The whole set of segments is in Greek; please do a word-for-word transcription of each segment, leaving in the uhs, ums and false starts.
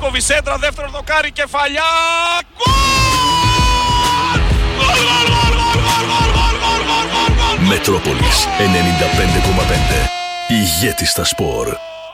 Λάσκοβι σέντρα, δεύτερο δοκάρι, κεφαλιά. Γκολ! Μετρόπολης ενενήντα πέντε κόμμα πέντε. Ηγέτη στα σπορ.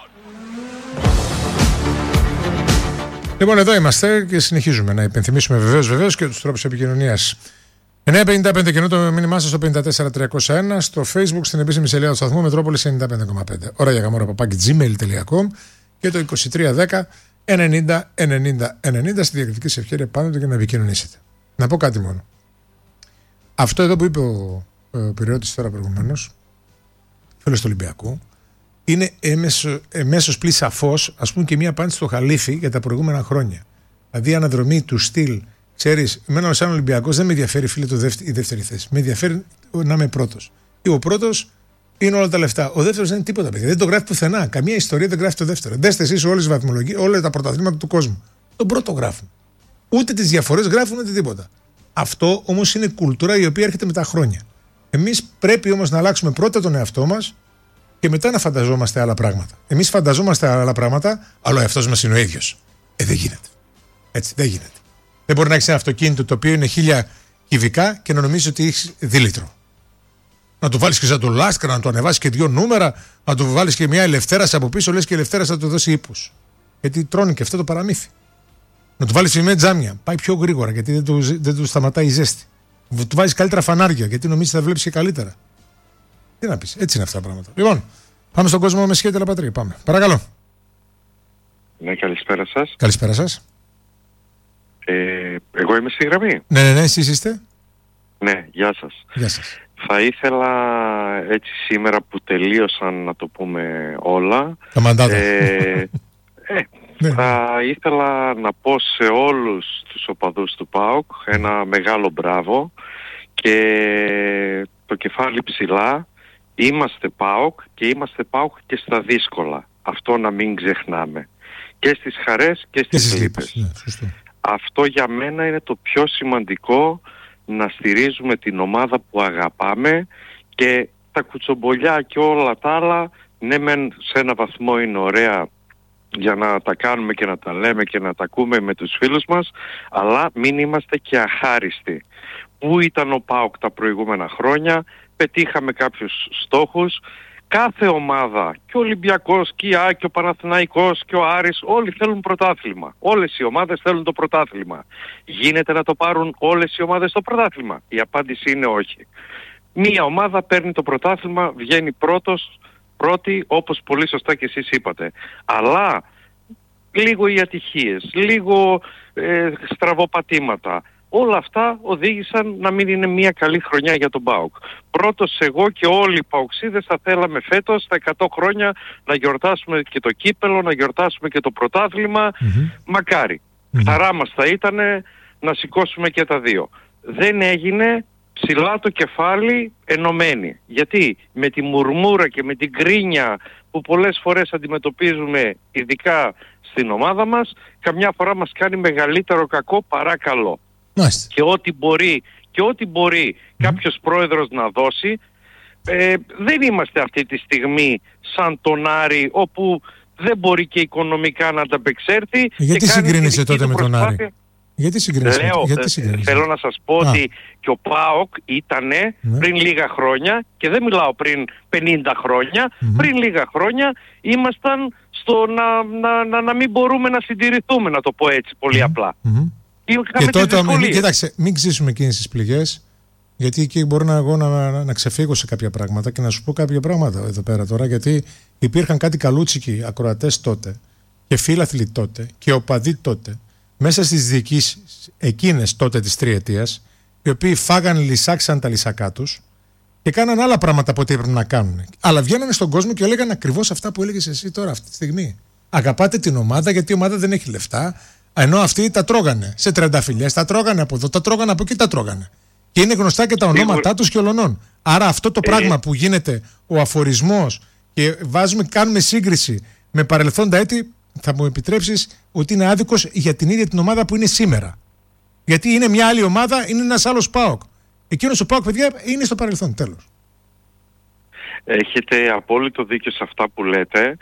Λοιπόν, εδώ είμαστε και συνεχίζουμε να υπενθυμίσουμε βεβαίως βεβαίως και τους τρόπους επικοινωνίας. εννιά πενήντα πέντε κοινό το μήνυμά σας στο πενήντα τέσσερα τριακόσια ένα, στο Facebook στην επίσημη σελίδα του σταθμού Μετρόπολης ενενήντα πέντε κόμμα πέντε. Ώρα για γαμόρα παπάκι τζιμέιλ τελεία κομ και το είκοσι τρία δέκα ενενήντα ενενήντα ενενήντα στη διακριτική σε ευκαιρία πάντοτε για να επικοινωνήσετε. Να πω κάτι μόνο. Αυτό εδώ που είπε ο, ο Πυραιώτης τώρα προηγουμένως, φίλος του Ολυμπιακού, είναι εμέσως πλή σαφώς, ας πούμε, και μία απάντηση στο Χαλίφι για τα προηγούμενα χρόνια. Δηλαδή η αναδρομή του στυλ, ξέρεις, εμένα σαν Ολυμπιακός δεν με ενδιαφέρει, φίλε, το δεύτερη, η δεύτερη θέση. Με ενδιαφέρει να είμαι πρώτος. Ο πρώτος είναι όλα τα λεφτά. Ο δεύτερος δεν είναι τίποτα, παιδιά. Δεν το γράφει πουθενά. Καμία ιστορία δεν γράφει το δεύτερο. Δέστε εσείς όλες τις βαθμολογίες, όλα τα πρωταθλήματα του κόσμου. Τον πρώτο γράφουν. Ούτε τις διαφορές γράφουν, ούτε τίποτα. Αυτό όμως είναι κουλτούρα η οποία έρχεται με τα χρόνια. Εμείς πρέπει όμως να αλλάξουμε πρώτα τον εαυτό μας και μετά να φανταζόμαστε άλλα πράγματα. Εμείς φανταζόμαστε άλλα πράγματα, αλλά ο εαυτός μας είναι ο ίδιος. Ε, δεν γίνεται. Έτσι, δεν γίνεται. Δεν μπορεί να έχεις ένα αυτοκίνητο το οποίο είναι χίλια κυβικά και να νομίζεις ότι έχεις δίλητρο. Να του βάλεις και σαν το λάσκρα, να του ανεβάσεις και δύο νούμερα, να του βάλεις και μια ελευθέραση από πίσω, λες και η ελευθέραση θα του δώσει ύπους. Γιατί τρώνε και αυτό το παραμύθι. Να του βάλεις μια τζάμια, πάει πιο γρήγορα γιατί δεν του, δεν του σταματάει η ζέστη. Του βάζεις καλύτερα φανάρια γιατί νομίζεις θα βλέπεις και καλύτερα. Τι να πεις, έτσι είναι αυτά τα πράγματα. Λοιπόν, πάμε στον κόσμο με σχέδια Λαπατρή. Πάμε. Παρακαλώ. Ναι, καλησπέρα σας. Καλησπέρα σας. Ε, εγώ είμαι στη γραμμή. Ναι, ναι, ναι, εσείς είστε. Ναι, γεια σας. Γεια σας. Θα ήθελα έτσι σήμερα που τελείωσαν, να το πούμε, όλα. Τα μαντάτα. Ε, ε, ναι. Θα ήθελα να πω σε όλους τους οπαδούς του ΠΑΟΚ ένα μεγάλο μπράβο και το κεφάλι ψηλά. Είμαστε ΠΑΟΚ και είμαστε ΠΑΟΚ και στα δύσκολα. Αυτό να μην ξεχνάμε. Και στις χαρές και στις λύπες. Ναι, αυτό για μένα είναι το πιο σημαντικό, να στηρίζουμε την ομάδα που αγαπάμε, και τα κουτσομπολιά και όλα τα άλλα, ναι μεν σε ένα βαθμό είναι ωραία για να τα κάνουμε και να τα λέμε και να τα ακούμε με τους φίλους μας, αλλά μην είμαστε και αχάριστοι. Πού ήταν ο ΠΑΟΚ τα προηγούμενα χρόνια, πετύχαμε κάποιους στόχους. Κάθε ομάδα, και ο Ολυμπιακός και η ΑΕΚ και ο Παναθηναϊκός και ο Άρης, όλοι θέλουν πρωτάθλημα. Όλες οι ομάδες θέλουν το πρωτάθλημα. Γίνεται να το πάρουν όλες οι ομάδες το πρωτάθλημα? Η απάντηση είναι όχι. Μία ομάδα παίρνει το πρωτάθλημα, βγαίνει πρώτος, πρώτη, όπως πολύ σωστά και εσείς είπατε. Αλλά λίγο οι ατυχίες, λίγο ε, στραβοπατήματα, όλα αυτά οδήγησαν να μην είναι μια καλή χρονιά για τον ΠΑΟΚ. Πρώτος εγώ και όλοι οι ΠΑΟΚσίδες θα θέλαμε φέτος στα εκατό χρόνια να γιορτάσουμε και το κύπελο, να γιορτάσουμε και το πρωτάθλημα. Mm-hmm. Μακάρι. Mm-hmm. Χαρά μας θα ήταν να σηκώσουμε και τα δύο. Δεν έγινε, ψηλά το κεφάλι, ενωμένοι. Γιατί με τη μουρμούρα και με την κρίνια που πολλές φορές αντιμετωπίζουμε, ειδικά στην ομάδα μας, καμιά φορά μας κάνει μεγαλύτερο κακό παρά καλό. Μάλιστα. Και ό,τι μπορεί, και ό,τι μπορεί mm. κάποιος πρόεδρος να δώσει, ε, δεν είμαστε αυτή τη στιγμή σαν τον Άρη, όπου δεν μπορεί και οικονομικά να ανταπεξέλθει. Γιατί συγκρίνεσαι τότε με τον Άρη? Γιατί συγκρίνεσαι? Λέω, γιατί συγκρίνεσαι? Θέλω να σας πω Α. ότι και ο ΠΑΟΚ ήτανε ναι. πριν λίγα χρόνια, και δεν μιλάω πριν πενήντα χρόνια, mm-hmm. πριν λίγα χρόνια ήμασταν στο να, να, να, να μην μπορούμε να συντηρηθούμε, να το πω έτσι πολύ mm-hmm. απλά. Mm-hmm. Και τότε, μην, κοίταξε, μην ξύσουμε εκείνες τις πληγές, γιατί εκεί μπορώ να, εγώ να, να, να ξεφύγω σε κάποια πράγματα και να σου πω κάποια πράγματα εδώ πέρα τώρα, γιατί υπήρχαν κάτι καλούτσικοι ακροατές τότε και φίλαθλοι τότε και οπαδοί τότε, μέσα στις διοικήσεις εκείνες τότε της τριετίας, οι οποίοι φάγανε, λυσάξαν τα λυσακά τους και κάναν άλλα πράγματα από ό,τι έπρεπε να κάνουν. Αλλά βγαίνανε στον κόσμο και έλεγαν ακριβώς αυτά που έλεγες εσύ τώρα αυτή τη στιγμή. Αγαπάτε την ομάδα γιατί η ομάδα δεν έχει λεφτά. Ενώ αυτοί τα τρώγανε σε τριανταφυλλιές, τα τρώγανε από εδώ, τα τρώγανε από εκεί, τα τρώγανε. Και είναι γνωστά και τα ονόματά τους και ολονών. Άρα αυτό το ε... πράγμα που γίνεται, ο αφορισμός, και βάζουμε, κάνουμε σύγκριση με παρελθόντα έτη, θα μου επιτρέψεις ότι είναι άδικος για την ίδια την ομάδα που είναι σήμερα. Γιατί είναι μια άλλη ομάδα, είναι ένας άλλος ΠΑΟΚ. Εκείνος ο ΠΑΟΚ, παιδιά, είναι στο παρελθόν, τέλος. Έχετε απόλυτο δίκιο σε αυτά που λέτε.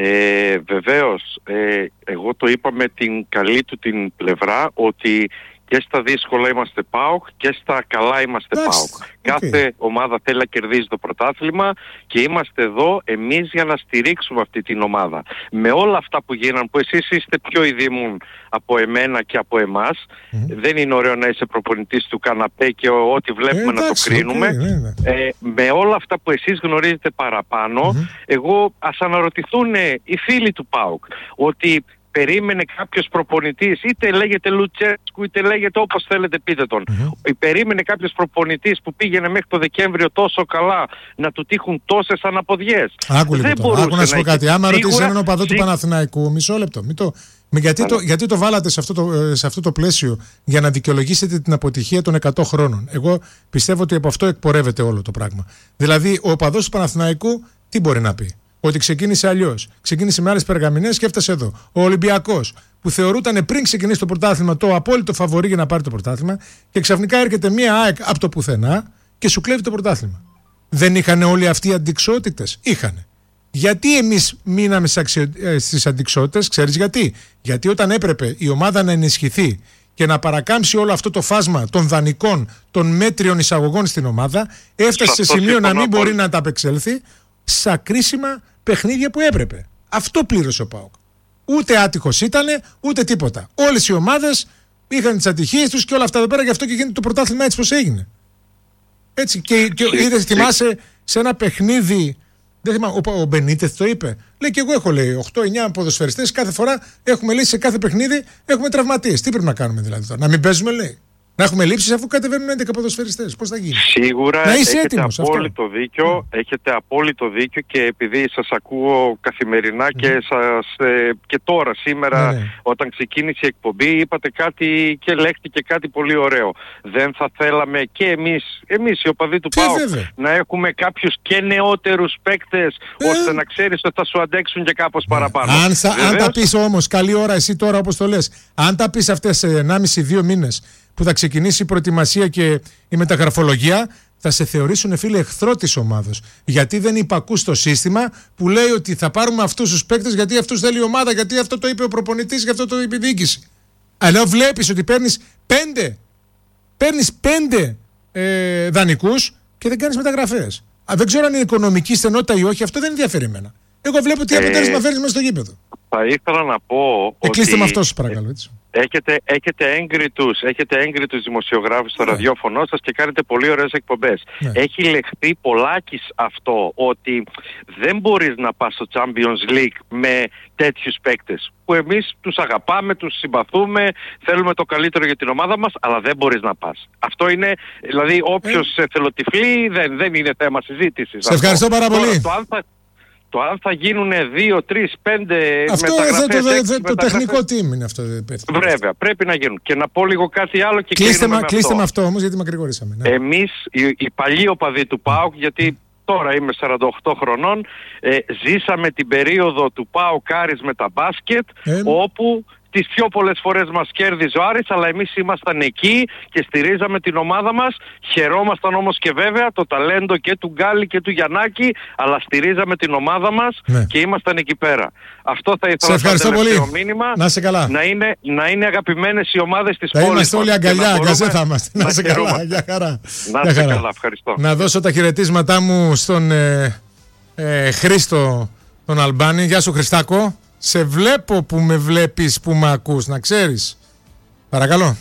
Ε, βεβαίως, ε, εγώ το είπα με την καλή του την πλευρά ότι και στα δύσκολα είμαστε ΠΑΟΚ και στα καλά είμαστε That's, ΠΑΟΚ. okay. Κάθε ομάδα θέλει να κερδίζει το πρωτάθλημα και είμαστε εδώ εμείς για να στηρίξουμε αυτή την ομάδα. Με όλα αυτά που γίνανε, που εσείς είστε πιο ειδήμουν από εμένα και από εμάς, mm-hmm. δεν είναι ωραίο να είσαι προπονητής του καναπέ και ό,τι βλέπουμε ε, να εντάξει, το κρίνουμε. Okay, ναι, ναι. Ε, με όλα αυτά που εσείς γνωρίζετε παραπάνω, mm-hmm. εγώ ας αναρωτηθούν οι φίλοι του ΠΑΟΚ ότι περίμενε κάποιος προπονητής, είτε λέγεται Λουτσέσκου, είτε λέγεται όπως θέλετε πείτε τον. Mm-hmm. Περίμενε κάποιος προπονητής που πήγαινε μέχρι το Δεκέμβριο τόσο καλά να του τύχουν τόσες αναποδιές. Άκου λίγο τώρα, άκου να σου πω κάτι. Άμα ρωτήσει έναν οπαδό του Παναθηναϊκού, μισό λεπτό. Μην το... γιατί, το, γιατί το βάλατε σε αυτό το, σε αυτό το πλαίσιο για να δικαιολογήσετε την αποτυχία των εκατό χρόνων. Εγώ πιστεύω ότι από αυτό εκπορεύεται όλο το πράγμα. Δηλαδή, ο οπαδός του Παναθηναϊκού τι μπορεί να πει? Ότι ξεκίνησε αλλιώς. Ξεκίνησε με άλλες περγαμηνές και έφτασε εδώ. Ο Ολυμπιακός, που θεωρούταν πριν ξεκινήσει το πρωτάθλημα το απόλυτο φαβορί για να πάρει το πρωτάθλημα, και ξαφνικά έρχεται μία ΑΕΚ από το πουθενά και σου κλέβει το πρωτάθλημα. Δεν είχαν όλοι αυτοί οι αντιξότητες? Είχανε. Γιατί εμείς μείναμε στις αντιξότητες? Ξέρεις γιατί? Γιατί όταν έπρεπε η ομάδα να ενισχυθεί και να παρακάμψει όλο αυτό το φάσμα των δανεικών, των μέτριων εισαγωγών στην ομάδα, έφτασε σε σημείο να μην μπορεί να τα απεξέλθει στα κρίσιμα παιχνίδια που έπρεπε. Αυτό πλήρωσε ο ΠΑΟΚ. Ούτε άτυχος ήτανε, ούτε τίποτα. Όλες οι ομάδες είχαν τις ατυχίες τους και όλα αυτά εδώ πέρα, γι' αυτό και γίνεται το πρωτάθλημα έτσι πως έγινε. Έτσι. Και, και είδες, θυμάσαι σε ένα παιχνίδι, δεν θυμάμαι, ο, ο Μπενίτεθ το είπε. Λέει και εγώ έχω, λέει, οκτώ εννιά ποδοσφαιριστές, κάθε φορά έχουμε λύσει σε κάθε παιχνίδι, έχουμε τραυματίες. Τι πρέπει να κάνουμε δηλαδή τώρα? Να μην παίζουμε, λέει? Να έχουμε λήψεις αφού κατεβαίνουν έντεκα ποδοσφαιριστές? Πώς θα γίνει? Σίγουρα να είσαι έχετε έτοιμος, απόλυτο αυτό. δίκιο, mm. έχετε απόλυτο δίκιο και επειδή σας ακούω καθημερινά mm. και, σας, ε, και τώρα σήμερα mm. όταν ξεκίνησε η εκπομπή είπατε κάτι και λέχτηκε κάτι πολύ ωραίο. Δεν θα θέλαμε και εμείς, εμείς οι οπαδοί του ΠΑΟΚ, να έχουμε κάποιους και νεότερους παίκτες ε. ώστε να ξέρεις ότι θα σου αντέξουν και κάπως yeah. παραπάνω. Αν, θα, αν τα πεις όμως, καλή ώρα εσύ τώρα όπως το λες, αν τα πεις αυτές σε ενάμιση δύο μήνες που θα ξεκινήσει η προετοιμασία και η μεταγραφολογία, θα σε θεωρήσουν, φίλε, εχθρό της ομάδος. Γιατί δεν υπακούς στο σύστημα που λέει ότι θα πάρουμε αυτούς τους παίκτες γιατί αυτούς θέλει η ομάδα, γιατί αυτό το είπε ο προπονητής, γιατί αυτό το είπε η διοίκηση. Αλλά βλέπεις ότι παίρνεις πέντε, παίρνεις πέντε ε, δανεικούς και δεν κάνεις μεταγραφές. Α, δεν ξέρω αν είναι οικονομική στενότητα ή όχι, αυτό δεν ενδιαφέρει εμένα. Εγώ βλέπω τι αποτέλεσμα φέρνεις μέσα στο γήπεδο. Θα ήθελα να πω ε, κλείστε με αυτό σας παρακαλώ, έτσι. Έχετε, έχετε, έγκριτους, έχετε έγκριτους δημοσιογράφους στο yeah. ραδιόφωνο σας και κάνετε πολύ ωραίες εκπομπές. Yeah. Έχει λεχθεί πολλάκις αυτό ότι δεν μπορείς να πας στο Champions League με τέτοιους παίκτες που εμείς τους αγαπάμε, τους συμπαθούμε, θέλουμε το καλύτερο για την ομάδα μας, αλλά δεν μπορείς να πας. Αυτό είναι, δηλαδή όποιος yeah. εθελοτυφλεί δεν, δεν είναι θέμα συζήτησης. Σε ευχαριστώ πάρα πολύ. Το αν θα, το αν θα γίνουν δύο, τρεις, πέντε μεταγραφές... Αυτό το, το, το τεχνικό team είναι αυτό. Βέβαια, πρέπει να γίνουν. Και να πω λίγο κάτι άλλο και κλείστε με, με κλείστε αυτό. με αυτό όμως, γιατί μακρηγορήσαμε. Ναι. Εμείς, οι, οι παλιοί οπαδοί του ΠΑΟΚ, γιατί τώρα είμαι σαράντα οκτώ χρονών, ε, ζήσαμε την περίοδο του ΠΑΟΚ Άρης με τα μπάσκετ, ε, όπου... τις πιο πολλές φορές μας κέρδιζε ο Άρης, αλλά εμείς ήμασταν εκεί και στηρίζαμε την ομάδα μας. Χαιρόμασταν όμως και βέβαια το ταλέντο και του Γκάλι και του Γιαννάκη, αλλά στηρίζαμε την ομάδα μας ναι. και ήμασταν εκεί πέρα. Αυτό θα ήθελα να πω τελευταίο μήνυμα. Να είσαι καλά. Να είναι, να είναι αγαπημένες οι ομάδες της θα πόλης. Θα είμαστε όλοι αγκαλιά, αγκαζέ θα είμαστε. Να είσαι καλά. Για χαρά. Να είσαι καλά, ευχαριστώ. Να δώσω τα χαιρετίσματά μου στον ε, ε, Χρήστο τον Αλμπάνη. Γεια σου Χριστάκο. Σε βλέπω που με βλέπεις, που με ακούς, να ξέρεις. Παρακαλώ.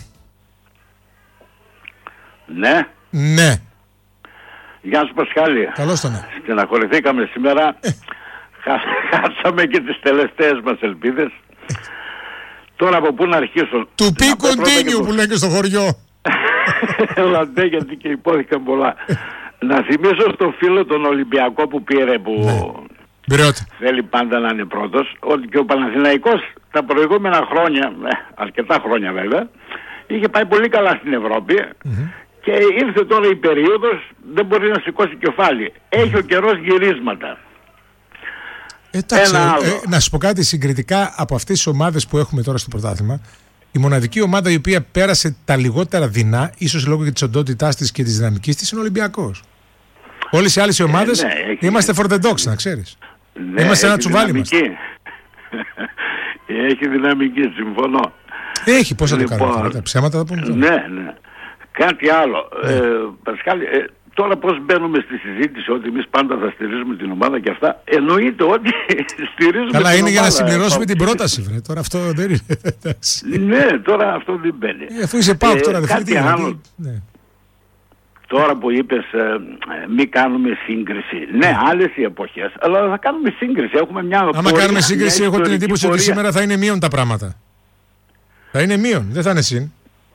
Ναι. Ναι. Γεια σου Πασχάλη. Καλώς τον. Στεναχωρηθήκαμε σήμερα. Ε. Χάσαμε και τις τελευταίες μας ελπίδες. Ε. Τώρα από πού να αρχίσω? Του πει κοντίνιου το... που λένε και στο χωριό. Έλα ναι, γιατί και υπόθηκαν πολλά. Να θυμίσω στο φίλο τον Ολυμπιακό που πήρε που... Ναι. Μπριώτη. Θέλει πάντα να είναι πρώτος, ότι και ο Παναθηναϊκός τα προηγούμενα χρόνια, ε, αρκετά χρόνια βέβαια, είχε πάει πολύ καλά στην Ευρώπη mm-hmm. και ήρθε τώρα η περίοδος, δεν μπορεί να σηκώσει κεφάλι. Έχει ο καιρός γυρίσματα. Εντάξει, ε, να σου πω κάτι συγκριτικά από αυτές τις ομάδες που έχουμε τώρα στο πρωτάθλημα. Η μοναδική ομάδα η οποία πέρασε τα λιγότερα δεινά, ίσως λόγω και της οντότητάς της και της δυναμικής της, είναι ο Ολυμπιακός. Όλες οι άλλες οι ομάδες Ε, ναι, έχει- είμαστε for the dogs, να ξέρεις. Ναι, Είμαστε ένα έχει τσουβάλι μας. δυναμική. Έχει δυναμική, συμφωνώ. Έχει, πώς θα το Λοιπόν, κάνουμε τώρα, τα ψέματα θα πούμε τώρα. Ναι, ναι. Κάτι άλλο. Ε, Πασχάλη, ε, τώρα πώς μπαίνουμε στη συζήτηση ότι εμείς πάντα θα στηρίζουμε την ομάδα και αυτά. Εννοείται ότι στηρίζουμε Καλά, την είναι για να ομάδα. συμπληρώσουμε Ε, την πρόταση, βρε. Τώρα αυτό δεν είναι. εντάξει. Ναι, τώρα αυτό δεν μπαίνει. Ε, Αφού είσαι πάω Ε, τώρα, ρε φίλε, κάτι τι άλλο. γίνεται. Ναι. Τώρα που είπες ε, ε, μη κάνουμε σύγκριση. Ναι, άλλες οι εποχές, αλλά θα κάνουμε σύγκριση. Έχουμε μια Άμα πορεία, κάνουμε μια σύγκριση, έχω την ιστορική εντύπωση ότι πορεία. σήμερα θα είναι μείον τα πράγματα. Θα είναι μείον, δεν θα είναι συν.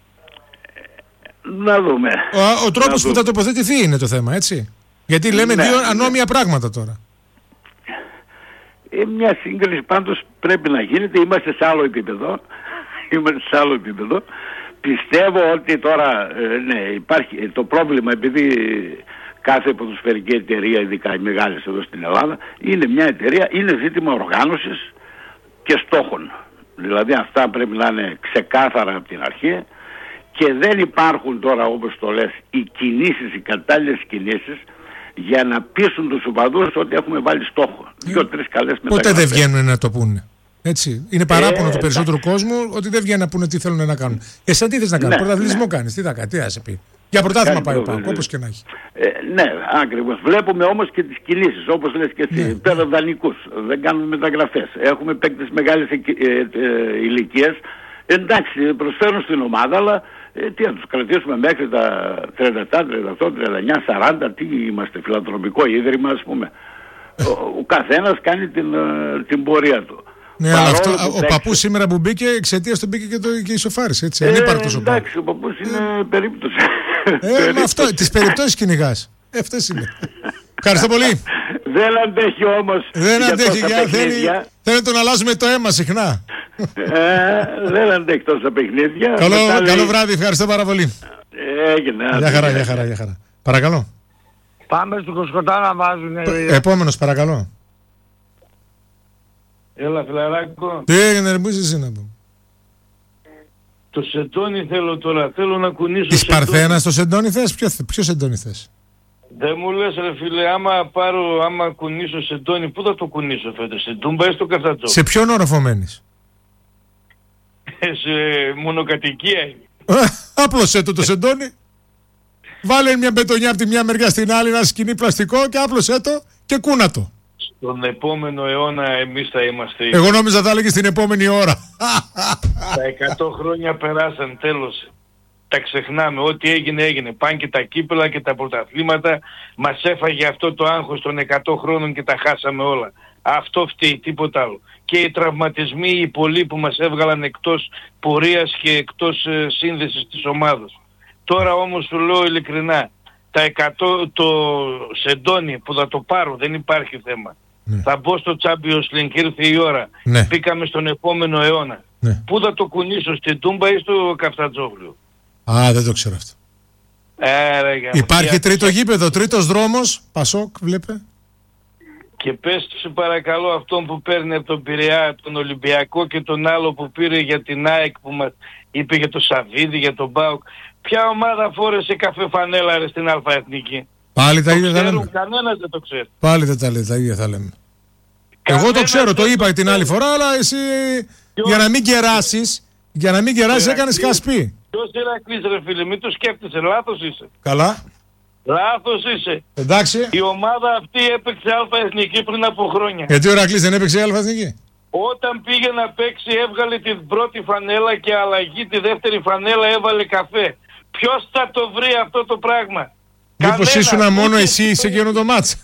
Να δούμε. Ο, ο τρόπος Να που θα δούμε. τοποθετηθεί είναι το θέμα, έτσι. Γιατί λέμε Ναι, δύο ναι. ανώμια πράγματα τώρα. Ε, μια σύγκριση πάντως πρέπει να γίνεται. Είμαστε σε άλλο επίπεδο. Είμαστε σε άλλο επίπεδο. Πιστεύω ότι τώρα ε, ναι, υπάρχει ε, το πρόβλημα, επειδή κάθε ποδοσφαιρική εταιρεία, ειδικά οι μεγάλες εδώ στην Ελλάδα, είναι μια εταιρεία, είναι ζήτημα οργάνωσης και στόχων. Δηλαδή αυτά πρέπει να είναι ξεκάθαρα από την αρχή και δεν υπάρχουν τώρα, όπως το λες, οι κινήσεις, οι κατάλληλες κινήσεις για να πείσουν τους οπαδούς ότι έχουμε βάλει στόχο. Δύο-τρεις καλές Ποτέ δεν μεταγραφές. βγαίνουν να το πούνε. Έτσι. Είναι παράπονο Ε, του περισσότερου κόσμου ότι δεν βγαίνουν να πούνε τι θέλουν να κάνουν. Εσύ τι θες να κάνεις, Ναι, πρωταθλητισμό ναι. κάνεις, τι θα κάνει, τι θα σε πει. Για πρωτάθλημα Κάνει πάει ο Πάοκ, πρωταθλητισμό. όπως και να έχει. Ε, ναι, ακριβώς. Βλέπουμε όμως και τις κινήσεις, όπως λες και εσύ, Ναι. πέρα δανεικούς. Δεν κάνουμε μεταγραφές. Έχουμε παίκτες μεγάλες ε, ε, ε, ηλικίες. Εντάξει, προσφέρουν στην ομάδα, αλλά ε, τι να τους κρατήσουμε μέχρι τα τριάντα επτά, τριάντα οκτώ, τριάντα εννιά, σαράντα, τι είμαστε, φιλανθρωπικό ίδρυμα, ας πούμε. Ο, ο καθένας κάνει την, ε, την πορεία του. Ναι, αλλά Παρόλο αυτό, που ο παίξε- παππούς σήμερα που μπήκε, εξαιτίας του μπήκε και, το, και ισοφάρισε. Έτσι, Ε, ανύπαρκτος ο Πάοκ. εντάξει, ο παππούς είναι περίπτωση. Ε, μα αυτό, τις περιπτώσεις κυνηγάς. Ε, αυτές είναι. Ευχαριστώ πολύ. Δεν αντέχει όμως Δεν για αντέχει, τόσα για, θέλει, παιχνίδια. θέλει τον αλλάζουμε το αίμα συχνά. Ε, δεν αντέχει τόσα παιχνίδια. Καλό, Μετά λέει, καλό βράδυ, ευχαριστώ πάρα πολύ. Έγινε. Γεια χαρά, γεια χαρά, γεια χαρά. Παρακαλώ. Πάμε στο Κοσκοτά να βάζουν. Ε, Επόμενος, παρακαλώ. Έλα φιλαράκο. Τι έγινε, ρε, πού είσαι εσύ να πω. Το σεντόνι θέλω τώρα. Θέλω να κουνήσω Της σεντόνι. Παρθένας το σεντόνι θες, ποιο, θε- ποιο σεντόνι θες. Δεν μου λες ρε φίλε, άμα πάρω, άμα κουνήσω σεντόνι, πού θα το κουνήσω φέτος, στην Τούμπα ή στο Καφτατζό. Σε ποιον όροφο μένεις. Σε μονοκατοικία είναι. Ε, Άπλωσέ το το σεντόνι. Βάλε μια μπετονιά από τη μια μεριά στην άλλη, ένα σκηνή πλαστικό και άπλωσέ το και κούνα το. Στον επόμενο αιώνα εμείς θα είμαστε. Εγώ νόμιζα θα έλεγε την επόμενη ώρα. Τα εκατό χρόνια περάσαν, τέλος. Τα ξεχνάμε, ό,τι έγινε έγινε. Πάνε και τα κύπελα και τα πρωταθλήματα. Μας έφαγε αυτό το άγχος των εκατό χρόνων και τα χάσαμε όλα. Αυτό φταίει, τίποτα άλλο. Και οι τραυματισμοί, οι πολλοί που μας έβγαλαν εκτός πορείας και εκτός ε, σύνδεσης της ομάδας. Τώρα όμως σου λέω ειλικρινά, τα εκατό, το σεντόνι που θα το πάρω, δεν υπάρχει θέμα. Ναι. Θα μπω στο Champions League, ήρθε η ώρα. Ναι. Μπήκαμε στον επόμενο αιώνα. Ναι. Πού θα το κουνήσω, στην Τούμπα ή στο Καφτατζόγλιο. Α, δεν το ξέρω αυτό. Ε, ρε, για Υπάρχει για- τρίτο γήπεδο, τρίτος δρόμος. Πασόκ, βλέπε. Και πες του σε παρακαλώ αυτόν που παίρνει από τον Πειραιά, τον Ολυμπιακό και τον άλλο που πήρε για την ΑΕΚ που μας είπε για το Σαββίδι, για τον ΠΑΟΚ. Ποια ομάδα φόρεσε καφέ φανέλα ρε στην Αλφα Εθνική. Πάλι τα ίδια θα Ξέρουν, λέμε. κανένας δεν το ξέρει. Πάλι δεν τα λέει, τα ίδια θα λέμε. Εγώ το Κανένας ξέρω, το δεν είπα την άλλη φορά, αλλά εσύ για να μην κεράσεις, για να μην κεράσεις έκανες Ηρακλή. χασπί. Ποιος Ηρακλής ρε φίλε, μην το σκέφτεσαι, λάθος είσαι. Καλά. Λάθος είσαι. Εντάξει. Η ομάδα αυτή έπαιξε Αλφα Εθνική πριν από χρόνια. Γιατί ο Ηρακλής δεν έπαιξε η Αλφα Εθνική. Όταν πήγε να παίξει έβγαλε την πρώτη φανέλα και αλλαγή τη δεύτερη φανέλα έβαλε καφέ. Ποιος θα το βρει αυτό το πράγμα. Μήπως Κανένας, ήσουν μόνο ούτε εσύ σε εκείνο το μάτς.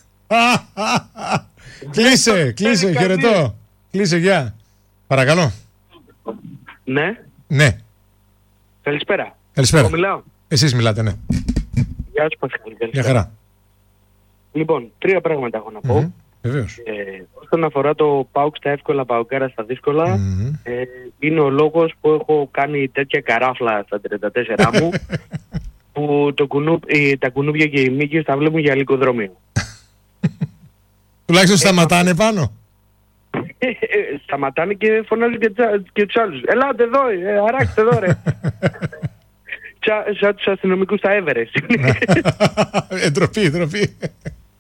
Κλείσε, κλείσε, κανείς. χαιρετώ. Κλείσε, γεια. Παρακαλώ. Ναι, Ναι, καλησπέρα. καλησπέρα. Εγώ μιλάω. Εσείς μιλάτε, ναι. Γεια σου Πασχάλη, Για καλησπέρα. χαρά. Λοιπόν, τρία πράγματα έχω να πω. Μμμ, Βεβαίως. Ε, όσον αφορά το ΠΑΟΚ στα εύκολα, ΠΑΟΚάρα στα δύσκολα, Μμμ. ε, είναι ο λόγος που έχω κάνει τέτοια καράφλα στα τριάντα τέσσερα μου, που το κουνού, ε, τα κουνούμπια και οι μύκες τα βλέπουν για λυκοδρομείο. Τουλάχιστον σταματάνε πάνω. Ε, ε, σταματάνε και φωνάζουν και, τσα, και τους άλλους. Ελάτε εδώ, ε, αράξτε εδώ ρε. Τσα, σαν τους αστυνομικούς στα Everest. Εντροπή, εντροπή.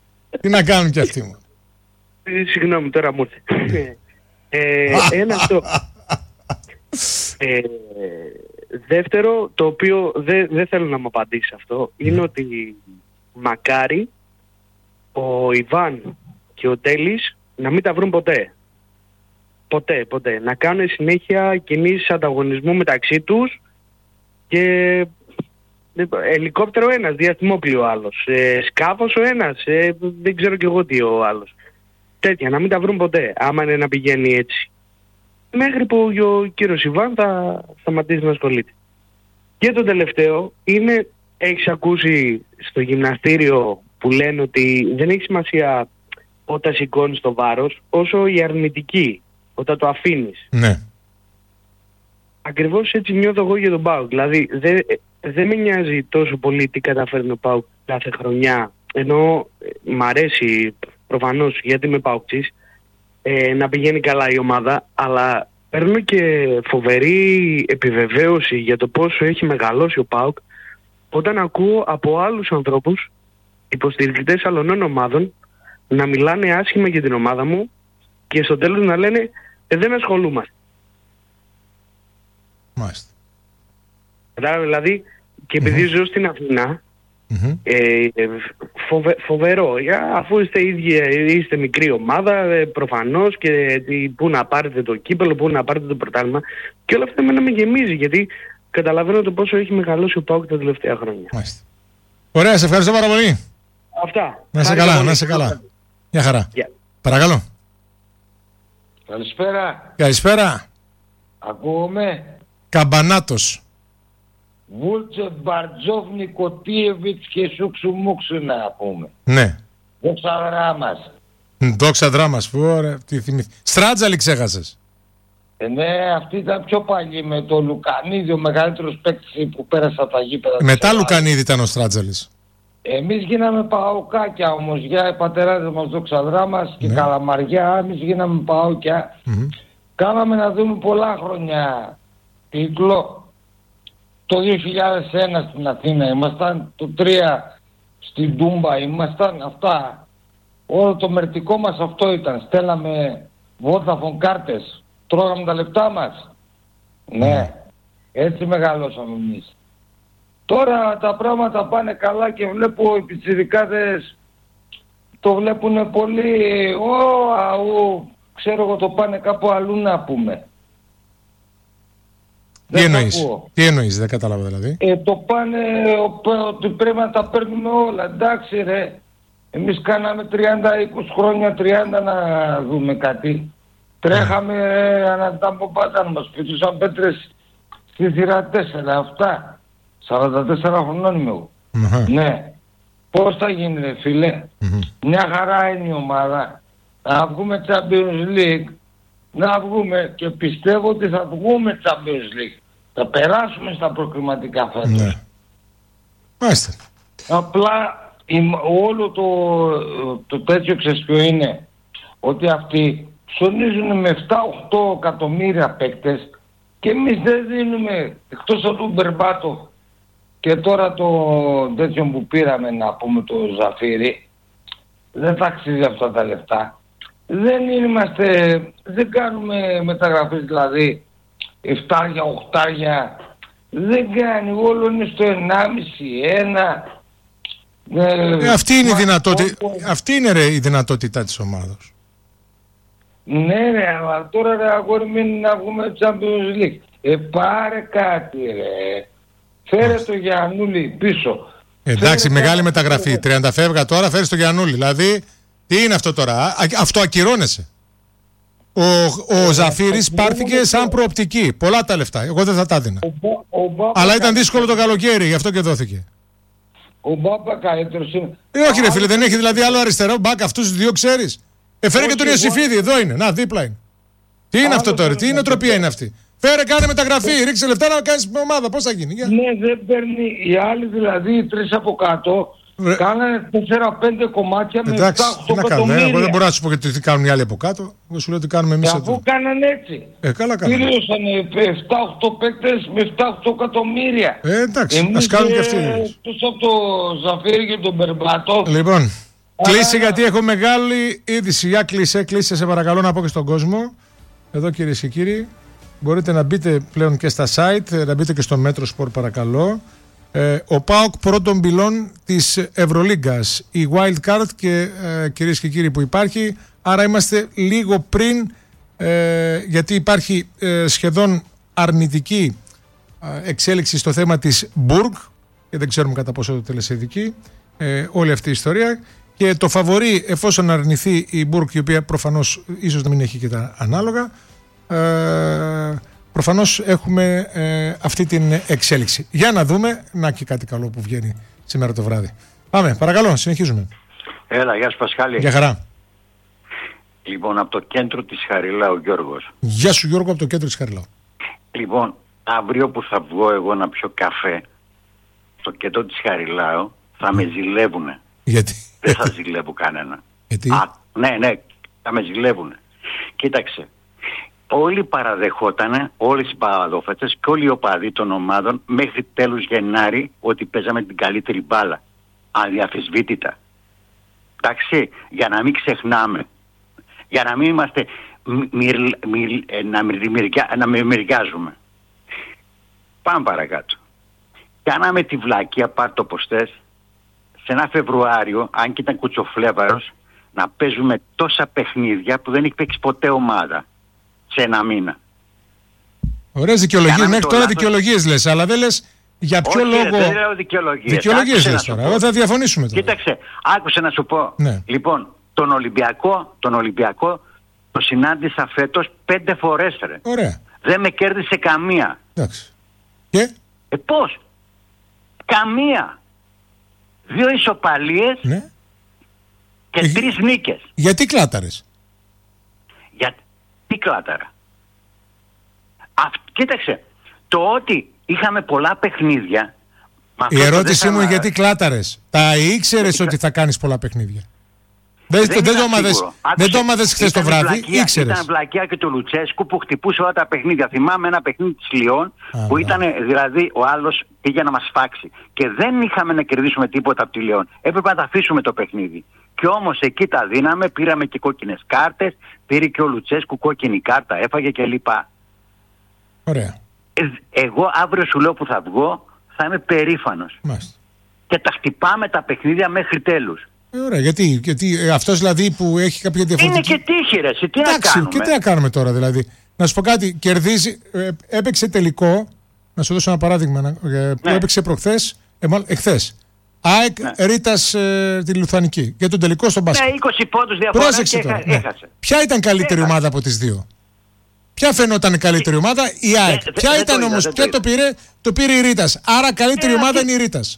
Τι να κάνουν κι αυτοί μου. Ε, Συγγνώμη, τώρα μου ήρθε. Ε, Ένα αυτό. Ε, δεύτερο, το οποίο δεν δεν θέλω να μου απαντήσει αυτό, είναι ότι μακάρι ο Ιβάν και ο Τέλης να μην τα βρουν ποτέ. Ποτέ, ποτέ. Να κάνουν συνέχεια κινήσεις ανταγωνισμού μεταξύ τους και ελικόπτερο ένας, διαστημόπλοιο ο άλλος, ε, σκάφος ο ένας, ε, δεν ξέρω κι εγώ τι ο άλλος. Τέτοια, να μην τα βρουν ποτέ, άμα είναι να πηγαίνει έτσι. Μέχρι που ο κύριος Ιβάν θα σταματήσει να ασχολείται. Και το τελευταίο είναι, έχεις ακούσει στο γυμναστήριο που λένε ότι δεν έχει σημασία όταν σηκώνεις το βάρος, όσο η αρνητική, όταν το αφήνεις. Ναι. Ακριβώς έτσι νιώθω εγώ για τον ΠΑΟΚ. Δηλαδή δεν δεν με νοιάζει τόσο πολύ τι καταφέρνει ο ΠΑΟΚ κάθε χρονιά, ενώ ε, μ' αρέσει προφανώς γιατί είμαι ΠΑΟΚτσης, ε, να πηγαίνει καλά η ομάδα, αλλά παίρνω και φοβερή επιβεβαίωση για το πόσο έχει μεγαλώσει ο ΠΑΟΚ όταν ακούω από άλλους ανθρώπους, υποστηρικτές άλλων ομάδων, να μιλάνε άσχημα για την ομάδα μου και στο τέλος να λένε ε, δεν ασχολούμαστε. Μάλιστα. Κατάλαβε, δηλαδή, και επειδή mm-hmm. ζω στην Αθήνα, mm-hmm. ε, φοβε, φοβερό, αφού είστε ίδια, είστε μικρή ομάδα, ε, προφανώς και ε, πού να πάρετε το κύπελο, πού να πάρετε το πρωτάθλημα, και όλα αυτά εμένα με γεμίζει, γιατί καταλαβαίνω το πόσο έχει μεγαλώσει ο ΠΑΟΚ τα τελευταία χρόνια. Μάλιστα. Ωραία, σε ευχαριστώ πάρα πολύ. Αυτά. Να είσαι καλά, να είσαι καλά. Μια χαρά. Yeah. Παρακαλώ. Καλησπέρα. Καλησπέρα. Ακούγομαι. Καμπανάτος. Βούλτσε, Μπαρτζόφ, Νικοτίεβιτς και Σουξουμούξου να πούμε. Ναι. Δόξα δράμας. Δόξα δράμας. Ωραία, τι θυμήθη. Στράτζαλη ξέχασες. Ε, ναι, αυτή ήταν πιο παλιή με το Λουκανίδη, ο μεγαλύτερος παίκτης που πέρασε από τα γήπεδα. Μετά Λουκανίδη ήταν ο Στράτζαλης. Εμείς γίναμε παοκάκια όμως, για οι πατεράδες μας δόξα δράμας και ναι. Καλαμαριά, εμείς γίναμε παοκιά. Mm-hmm. Κάναμε να δούμε πολλά χρόνια τίτλο. Το δύο χιλιάδες ένα στην Αθήνα ήμασταν, το τρία στην Τούμπα ήμασταν, αυτά. Όλο το μερτικό μας αυτό ήταν. Στέλναμε Vodafone κάρτες, τρώγαμε τα λεπτά μας. Mm. Ναι, έτσι μεγαλώσαμε εμείς. Τώρα τα πράγματα πάνε καλά και βλέπω οι πιτσιρικάδες το βλέπουν πολύ, ω, αου, ξέρω εγώ, το πάνε κάπου αλλού να πούμε. Τι εννοείς, τι εννοείς, δεν κατάλαβα δηλαδή. Ε, το πάνε ότι πρέπει να τα παίρνουμε όλα, εντάξει ρε. Εμείς κάναμε τριάντα είκοσι χρόνια, τριάντα να δούμε κάτι. Τρέχαμε ανατάμπο πάντα να μας πετούσαν πέτρες στη θύρα τέσσερα, αυτά. σαράντα τέσσερα χρονών είμαι εγώ. Mm-hmm. Ναι. Πώς θα γίνει ρε φίλε. Mm-hmm. Μια χαρά είναι η ομάδα. Να βγούμε Champions League. Να βγούμε και πιστεύω ότι θα βγούμε Champions League. Θα περάσουμε στα προκριματικά φέτος. Ναι. Μάλιστα. Απλά όλο το, το τέτοιο ξέρεις ποιο είναι. Ότι αυτοί ψωνίζουν με επτά οχτώ εκατομμύρια παίκτες και εμείς δεν δίνουμε, εκτός από τον Μπερμπάτο και τώρα το τέτοιο που πήραμε να πούμε το Ζαφύρι, δεν θα αξίζει αυτά τα λεφτά. Δεν είμαστε, δεν κάνουμε μεταγραφές δηλαδή εφτάρια, οχτάρια, δεν κάνει, όλο είναι στο ενάμιση, ένα. Ε, αυτή είναι η δυνατότητα, αυτή είναι ρε η δυνατότητα της ομάδας. Ναι ρε, αλλά τώρα ρε αγόρι μένει να βγούμε Champions League. Ε, πάρε κάτι ρε. Φέρε το Γιαννούλη πίσω. Εντάξει, φέρε μεγάλη κάτι μεταγραφή. πίσω. τριάντα φεύγα τώρα, φέρεις το Γιαννούλη. Δηλαδή, τι είναι αυτό τώρα, α, αυτό ακυρώνεσαι. Ο, ο ε, Ζαφύρης πάρθηκε σαν προοπτική. Πολλά τα λεφτά. Εγώ δεν θα τα έδινα. Αλλά ήταν δύσκολο το καλοκαίρι, γι' αυτό και δόθηκε. Ο Μπάπα καλύτερος είναι. Ε, όχι ρε φίλε, δεν έχει δηλαδή άλλο αριστερό μπακ, αυτούς τους δύο ξέρεις. Έφερε και τον Ιωσήφιδη, εδώ είναι. Να, δίπλα είναι. Τι είναι αυτό τώρα, τι νοοτροπία είναι αυτή. Φέρε, κάνε μεταγραφή, ρίξε λεφτά να κάνεις με ομάδα, πώς θα γίνει. Για. Ναι, δεν παίρνει. Οι άλλοι δηλαδή, οι τρεις από κάτω, Ρε. κάνανε τέσσερα πέντε κομμάτια με επτά οχτώ εκατομμύρια. Εγώ δεν μπορώ να σου πω γιατί τι κάνουν οι άλλοι από κάτω. Εγώ σου λέω τι κάνουμε εμείς εδώ. Αφού κάνανε έτσι. Ε, καλά κάνανε. Πλήρωσαν επτά οχτώ παίκτες με επτά οχτώ εκατομμύρια. Ε, εντάξει, ας κάνουν και αυτοί. Εκτός από το Ζαφύρι και τον Μπερμπάτο. Λοιπόν. Κλείσε γιατί έχω μεγάλη είδηση. Για κλείσε, κλείσε σε παρακαλώ να πω και στον κόσμο. Εδώ κυρίες και κύριοι, μπορείτε να μπείτε πλέον και στα site, να μπείτε και στο Μέτρο Σπορ παρακαλώ. Ε, ο ΠΑΟΚ πρώτων πυλών της Ευρωλίγκας, η Wild Card και ε, κυρίες και κύριοι που υπάρχει, άρα είμαστε λίγο πριν, ε, γιατί υπάρχει ε, σχεδόν αρνητική ε, εξέλιξη στο θέμα της Μπουργκ και δεν ξέρουμε κατά πόσο το τελεσίδικη ε, όλη αυτή η ιστορία, και το φαβορί εφόσον αρνηθεί η Μπουργκ, η οποία προφανώς ίσως να μην έχει και τα ανάλογα, ε, προφανώς έχουμε ε, αυτή την εξέλιξη. Για να δούμε, να και κάτι καλό που βγαίνει σήμερα το βράδυ. Πάμε, παρακαλώ, συνεχίζουμε. Έλα, γεια σου Πασχάλη. Γεια χαρά. Λοιπόν, από το κέντρο της Χαριλάου, Γιώργος. Γεια σου Γιώργο, από το κέντρο της Χαριλάου. Λοιπόν, αύριο που θα βγω εγώ να πιω καφέ στο κέντρο της Χαριλάου, θα με ζηλεύουνε. Γιατί? Δεν θα ζηλεύω κανένα. Γιατί? Α, ναι, ναι, θα με ζηλεύουνε. Κοίταξε. Όλοι παραδεχότανε, όλες οι παδόφατες και όλοι οι οπαδοί των ομάδων μέχρι τέλος Γενάρη ότι παίζαμε την καλύτερη μπάλα. Αδιαφεσβήτητα. Εντάξει, για να μην ξεχνάμε. Για να μην είμαστε μυρ, μυρ, να, μυρ, να μυριάζουμε. Πάμε παρακάτω. Κάναμε τη βλακεία, πάρ' το πως θες, σε ένα Φεβρουάριο, αν και ήταν κουτσοφλέβαρος, να παίζουμε τόσα παιχνίδια που δεν έχει παίξει ποτέ ομάδα. Σε ένα μήνα. Ωραίες δικαιολογίες. Μέχρι τώρα δικαιολογίες λες, αλλά δεν λες για ποιο όχι, λόγο. Δεν λέω δικαιολογίες. Δικαιολογίες λες τώρα. Εγώ θα διαφωνήσουμε τώρα. Κοίταξε, άκουσε να σου πω. Ναι. Λοιπόν, τον Ολυμπιακό, τον Ολυμπιακό το συνάντησα φέτος πέντε φορές ρε. Ωραία. Δεν με κέρδισε καμία. Εντάξει. Και? Ε, πώς? Καμία. Δύο ισοπαλίες, ναι, και ε, τρεις νίκες. Γιατί κλάταρες? Γιατί κλάταρα. Α, κοίταξε, το ότι είχαμε πολλά παιχνίδια. Η ερώτησή μου είναι γιατί κλάταρες. Τα ήξερες ότι θα κάνεις πολλά παιχνίδια? Δεν, δεν, δεν, το άμαδες, δεν το άμαδες χθες το βράδυ, βλακία, ήξερες. Ήταν βλακιά και του Λουτσέσκου που χτυπούσε όλα τα παιχνίδια. Θυμάμαι ένα παιχνίδι της Λιόν που ήταν δηλαδή ο άλλος πήγε να μας φάξει. Και δεν είχαμε να κερδίσουμε τίποτα από τη Λιόν. Έπρεπε να τα αφήσουμε το παιχνίδι. Και όμως εκεί τα δίναμε, πήραμε και κόκκινες κάρτες, πήρε και ο Λουτσέσκου κόκκινη κάρτα, έφαγε και λοιπά. Ωραία. Ε, εγώ αύριο σου λέω που θα βγω, θα είμαι περήφανος. Μάλιστα. Και τα χτυπάμε τα παιχνίδια μέχρι τέλους. Ε, ωραία, γιατί, γιατί ε, αυτός δηλαδή που έχει κάποια διαφορετική... Είναι και τύχη ρε, τι εντάξει, να κάνουμε. Και τι να κάνουμε τώρα δηλαδή? Να σου πω κάτι, κερδίζει, ε, έπαιξε τελικό, να σου δώσω ένα παράδειγμα, ε, που ναι. έπαιξε προχθές, ε, μάλλον εχθές. ΑΕΚ ναι. Ρήτας ε, τη Λουθανική, για τον τελικό στον μπάσκετ. Ναι, είκοσι πόντους διαφορά. Πρόσεξε και τώρα, έχα, ναι. έχασε. Ποια ήταν καλύτερη έχασε. ομάδα από τις δύο? Ποια φαινόταν η καλύτερη ομάδα? Η ΑΕΚ. Δε, ποια δε, ήταν όμως, ποια το πήρε? Το πήρε η Ρήτας. Άρα καλύτερη ε, ομάδα είναι η Ρήτας.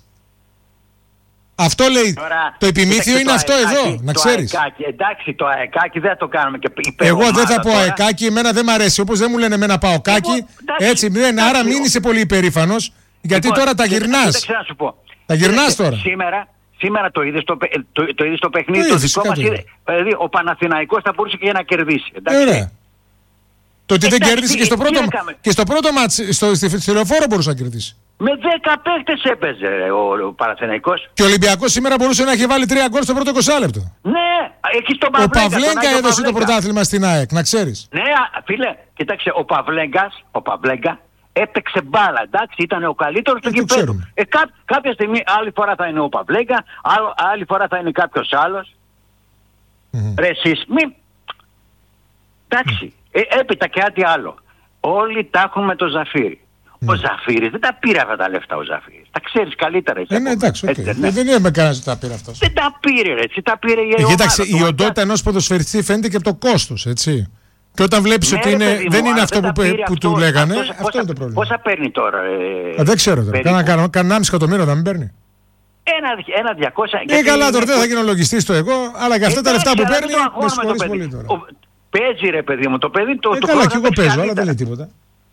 Αυτό λέει. Τώρα, το επιμήθειο είναι το αυτό αεκάκι, εδώ, να ξέρεις. Αεκάκι, εντάξει, το αεκάκι δεν θα το κάνουμε και εγώ δεν θα πω τώρα. Αεκάκι, εμένα δεν μ' αρέσει. Όπως δεν μου λένε εμένα παοκάκι. Έτσι, δεν, άρα μην είσαι πολύ υπερήφανος, γιατί λοιπόν, τώρα τα γυρνάς. Τα γυρνάς τώρα. Σήμερα, σήμερα το είδες το, το, το, το παιχνίδι. Το δικό μας είδε, δηλαδή, ο Παναθηναϊκός θα μπορούσε και να κερδίσει. Ωραία. Το ότι δεν κέρδισε και στο πρώτο, και στο πρώτο μάτς, στο, στη Λεωφόρο μπορούσε να κερδίσει. Με δέκα παίχτες έπαιζε ο, ο Παναθηναϊκός. Και ο Ολυμπιακός σήμερα μπορούσε να έχει βάλει τρία γκολ στο πρώτο είκοσι λεπτό. Ναι, εκεί στον Παυλέγκα. Ο Παυλέγκα έδωσε Παυλέγκα. το πρωτάθλημα στην ΑΕΚ, να ξέρεις. Ναι, φίλε, κοίταξε, ο Παυλέγκας, ο Παυλέγκα έπαιξε μπάλα, εντάξει, ήταν ο καλύτερος του γηπέδου. Ε, κά, κάποια στιγμή, άλλη φορά θα είναι ο Παυλέγκα, άλλη φορά θα είναι κάποιος άλλος. Mm-hmm. Ρε εσείς, μη... Εντάξει, mm. ε, έπειτα και κάτι άλλο. Όλοι τα έχουν με το Ζαφύρι. Mm. Ο Ζαφύρης δεν τα πήρε αυτά τα λεφτά ο Ζαφύρης. Τα ξέρεις καλύτερα εσύ. Ε, ναι, εντάξει, okay. Έτσι, ναι. Δεν είναι με κανένας ότι τα πήρε αυτός. Δεν τα πήρε, έτσι, τα πήρε η ομάδα. Κοίταξε, η οντότητα ενός ποδοσφαιριστή φαίνεται και από το κόστος, έτσι. Και όταν βλέπεις ναι, ότι είναι, παιδί, δεν είναι αυτό που, που αυτό, του λέγανε, αυτός, αυτό πόσα, είναι το πρόβλημα. Πόσα παίρνει τώρα? Ε, Α, δεν ξέρω τώρα. Κανένα κανένα εκατομμύριο δεν παίρνει. Ένα, ένα διακόσια. Ε, καλά τώρα, δεν θα γίνω λογιστής το εγώ, αλλά και αυτά τα λεφτά που παίρνει, με συγχωρείς πολύ τώρα. Παίζει ρε παιδί μου, το παιδί το. Ε, καλά, και εγώ παίζω, αλλά δεν λέει τίποτα.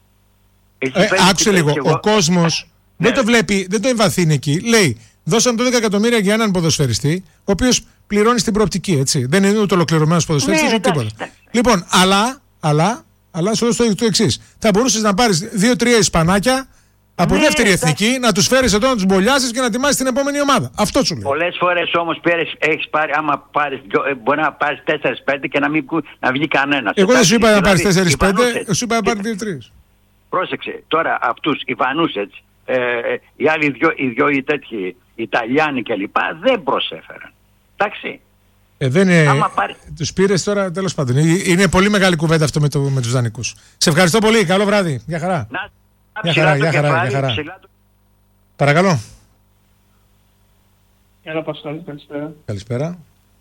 Άκουσε λίγο, ο κόσμος δεν το βλέπει, δεν το εμβαθύνει εκεί. Λέει, δώσαμε δώδεκα εκατομμύρια για έναν ποδοσφαιριστή, ο οποίος πληρώνει στην προοπτική, έτσι. Δεν είναι ούτε ολοκληρωμένος ποδοσφαιριστής, ούτε τίποτα. Λοιπόν, αλλά, αλλά, αλλά σου δώσω το εξής. Θα μπορούσες να πάρεις δύο τρία Ισπανάκια, Από ναι, δεύτερη εντάξει. εθνική να τους φέρεις εδώ να τους μπολιάσεις και να ετοιμάσεις την επόμενη ομάδα. Αυτό σου λέω. Πολλές φορές όμως πήρες, έχεις πάρει, άμα πάρεις, μπορεί να πάρεις τέσσερα πέντε και να μην να βγει κανένας. Εγώ δεν σου είπα να δηλαδή, πάρεις τέσσερα πέντε, Ιβανούσετς. σου είπα να πάρεις δύο τρία. Πρόσεξε, τώρα αυτούς οι Βανούσετς, ε, οι άλλοι δυο, οι δυο οι τέτοιοι, οι Ιταλιάνοι κλπ. Δεν προσέφεραν. Εντάξει. Ε, δεν είναι. Πάρει... Τους πήρες τώρα, τέλος πάντων. Είναι πολύ μεγάλη κουβέντα αυτό με, το, με τους δανεικούς. Σε ευχαριστώ πολύ. Καλό βράδυ. Γεια χαρά. Να, Γεια χαρά, γεια χαρά, γεια χαρά. Το... Παρακαλώ. Έλα Πασχάλη, καλησπέρα. Καλησπέρα.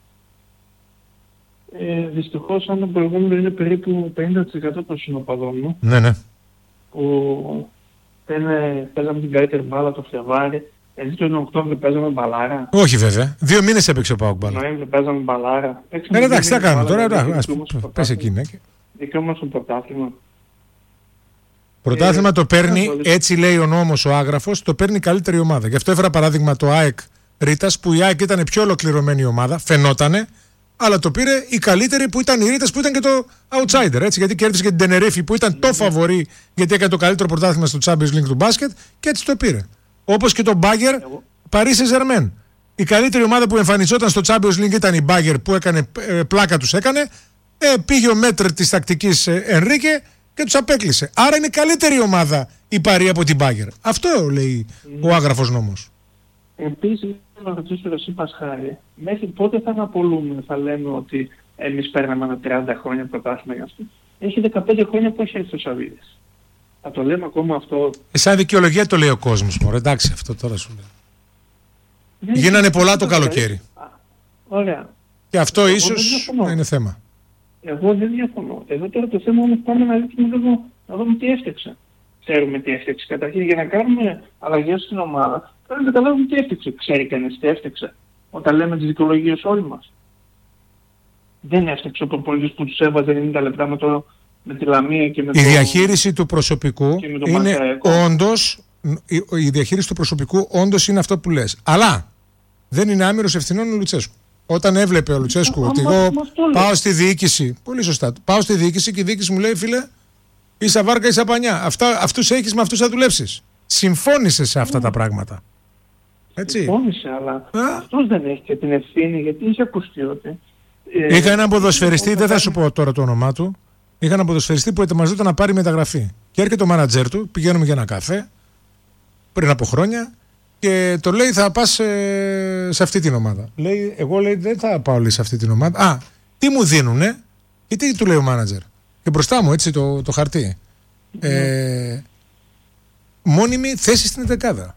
Ε, δυστυχώς, αν το προηγούμενο είναι περίπου πενήντα τοις εκατό των συνοπαδών μου, ναι, ναι. που παίζαμε την καλύτερη μπάλα το Φλεβάρι, έτσι τον Οκτώβριο παίζαμε μπαλάρα. Όχι βέβαια. Δύο μήνες έπαιξε ο ΠΑΟΚ μπάλα. Νοέμβριο παίζαμε μπαλάρα. Ναι, εντάξει, τι θα κάνουμε τώρα. Ας πες εκεί, ναι. Δικαίωμα στο πρωτάθλημα. Πρωτάθλημα το παίρνει, έτσι λέει ο νόμος ο άγραφος, το παίρνει η καλύτερη ομάδα. Γι' αυτό έφερα παράδειγμα το ΑΕΚ Ρήτας, που η ΑΕΚ ήταν πιο ολοκληρωμένη ομάδα, φαινότανε, αλλά το πήρε η καλύτερη που ήταν η Ρήτας, που ήταν και το outsider, έτσι, γιατί κέρδισε και την Τενερίφη που ήταν το φαβορί, γιατί έκανε το καλύτερο πρωτάθλημα στο Champions League του μπάσκετ και έτσι το πήρε. Όπως και το Μπάγκερ Paris Saint-Germain. Η καλύτερη ομάδα που εμφανιζόταν στο Champions League ήταν η Μπάγκερ, που έκανε ε, πλάκα τους έκανε, ε, πήγε ο μέτρ της τακτικής ε, Ενρίκε και τους απέκλεισε. Άρα είναι η καλύτερη ομάδα η Παρί από την Μπάγκερ. Αυτό λέει mm. ο άγραφος νόμος. Επίσης, να ρωτήσω εσύ Πασχάλη, μέχρι πότε θα αναπολούμε, θα λέμε ότι εμείς παίρναμε ένα τριάντα χρόνια πρωτάθλημα για αυτό. Έχει δεκαπέντε χρόνια που έχει έρθει ο Σαββίδης. Θα το λέμε ακόμα αυτό. Ε, σαν δικαιολογία το λέει ο κόσμος μου. Εντάξει, αυτό τώρα σου λέω. Ναι, γίνανε πολλά το καλοκαίρι. Α, ωραία. Και αυτό εγώ ίσως να είναι θέμα. Εγώ δεν διαφωνώ. Εδώ τώρα το θέμα όμως πάμε να δείξουμε λίγο, να δούμε τι έφτιαξε. Ξέρουμε τι έφτιαξε. Καταρχήν για να κάνουμε αλλαγές στην ομάδα, πρέπει να καταλάβουμε τι έφτιαξε. Ξέρει κανείς τι έφτιαξε. Όταν λέμε τις δικαιολογίες όλοι μας. Δεν έφτιαξε ο προπονητής που τους έβαζε ενενήντα λεπτά με, το, με τη Λαμία και με η το... Η διαχείριση του προσωπικού είναι όντως, η, η διαχείριση του προσωπικού όντως είναι αυτό που λες. Αλλά δεν είναι άμυρος ευθυνών ο Λουτσέσκου. Όταν έβλεπε ο Λουτσέσκου ότι εγώ πάω στη διοίκηση, πολύ σωστά, πάω στη διοίκηση και η διοίκηση μου λέει, φίλε, ίσα βάρκα ίσα πανιά. Αυτά, αυτούς έχεις, με αυτούς θα δουλέψεις. Συμφώνησε σε αυτά mm. τα πράγματα. Έτσι. Συμφώνησε, αλλά Α? αυτός δεν έχει και την ευθύνη, γιατί είχε ακουστεί ότι... Ε, Είχα έναν ποδοσφαιριστή, δεν θα σου πω τώρα το όνομά του, είχα έναν ποδοσφαιριστή που ετοιμαζόταν να πάρει μεταγραφή. Και έρχεται ο μάνατζερ του, πηγαίνουμε για ένα καφέ, πριν από χρόνια, και το λέει θα πας ε, σε αυτή την ομάδα. Λέει, εγώ λέει δεν θα πάω λέει, σε αυτή την ομάδα. Α, τι μου δίνουνε, και τι του λέει ο μάνατζερ. Και μπροστά μου έτσι το, το χαρτί. Mm. Ε, μόνιμη θέση στην δεκάδα.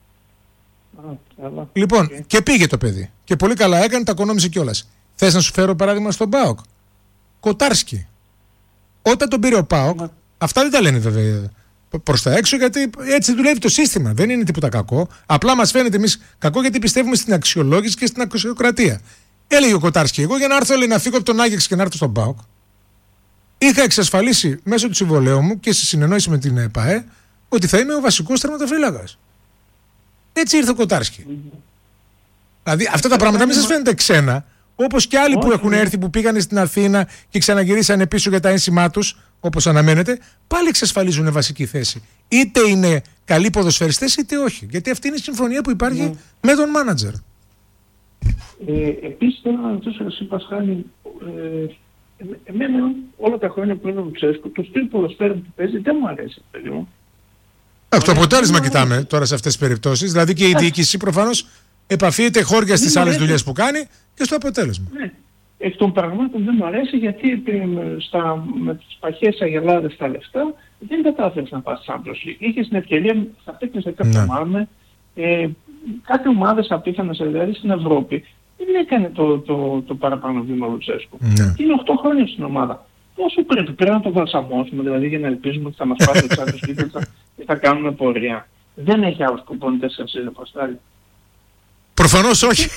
Ah, λοιπόν, okay. Και πήγε το παιδί. Και πολύ καλά έκανε, τα οικονόμησε κιόλας. Θες να σου φέρω παράδειγμα στον ΠΑΟΚ. Κοτάρσκι. Όταν τον πήρε ο ΠΑΟΚ, mm. αυτά δεν τα λένε βέβαια προς τα έξω, γιατί έτσι δουλεύει το σύστημα. Δεν είναι τίποτα κακό. Απλά μας φαίνεται εμείς κακό γιατί πιστεύουμε στην αξιολόγηση και στην αξιοκρατία. Έλεγε ο Κοτάρσκι, εγώ για να έρθω λέει, να φύγω από τον Άγιαξ και να έρθω στον ΠΑΟΚ, είχα εξασφαλίσει μέσω του συμβολέου μου και στη συνεννόηση με την ΕΠΑΕ ότι θα είμαι ο βασικός τερματοφύλακας. Έτσι ήρθε ο Κοτάρσκι. Mm-hmm. Δηλαδή αυτά τα πράγματα μην σας φαίνεται ξένα. Όπως και άλλοι oh, που έχουν yeah. έρθει, που πήγαν στην Αθήνα και ξαναγυρίσανε πίσω για τα ένσημά τους, όπως αναμένεται, πάλι εξασφαλίζουν βασική θέση. Είτε είναι καλοί ποδοσφαιριστές είτε όχι. Γιατί αυτή είναι η συμφωνία που υπάρχει yeah. με τον μάνατζερ. Ε, επίσης θέλω να ρωτήσω εσύ Πασχάλη, ε, εμένα όλα τα χρόνια που είναι ο Λουτσέσκου, το στυλ ποδοσφαίρου που παίζει δεν μου αρέσει, παιδί μου. Το αποτέλεσμα κοιτάμε τώρα σε αυτές τις περιπτώσεις. Δηλαδή και η διοίκηση προφανώς επαφείται χώρια στις άλλες δουλειές που κάνει και στο αποτέλεσμα. Ναι. Εκ των πραγμάτων δεν μου αρέσει γιατί στα, με τις παχές αγελάδες στα λεφτά δεν κατάφερες να πας Champions League. Είχες την ευκαιρία, θα παίξεις κάποια ομάδα, ε, κάτι ομάδες απίθανες δηλαδή στην Ευρώπη. Δεν έκανε το, το, το παραπάνω βήμα Λουτσέσκου. Ναι. Είναι οκτώ χρόνια στην ομάδα. Πόσο πρέπει, πρέπει να το βαλσαμώσουμε δηλαδή για να ελπίζουμε ότι θα μας πάρει το Champions League και θα κάνουμε πορεία. Δεν έχει άλλους προπονητές σαν εσύ, Παστάλη. Προφανώς όχι.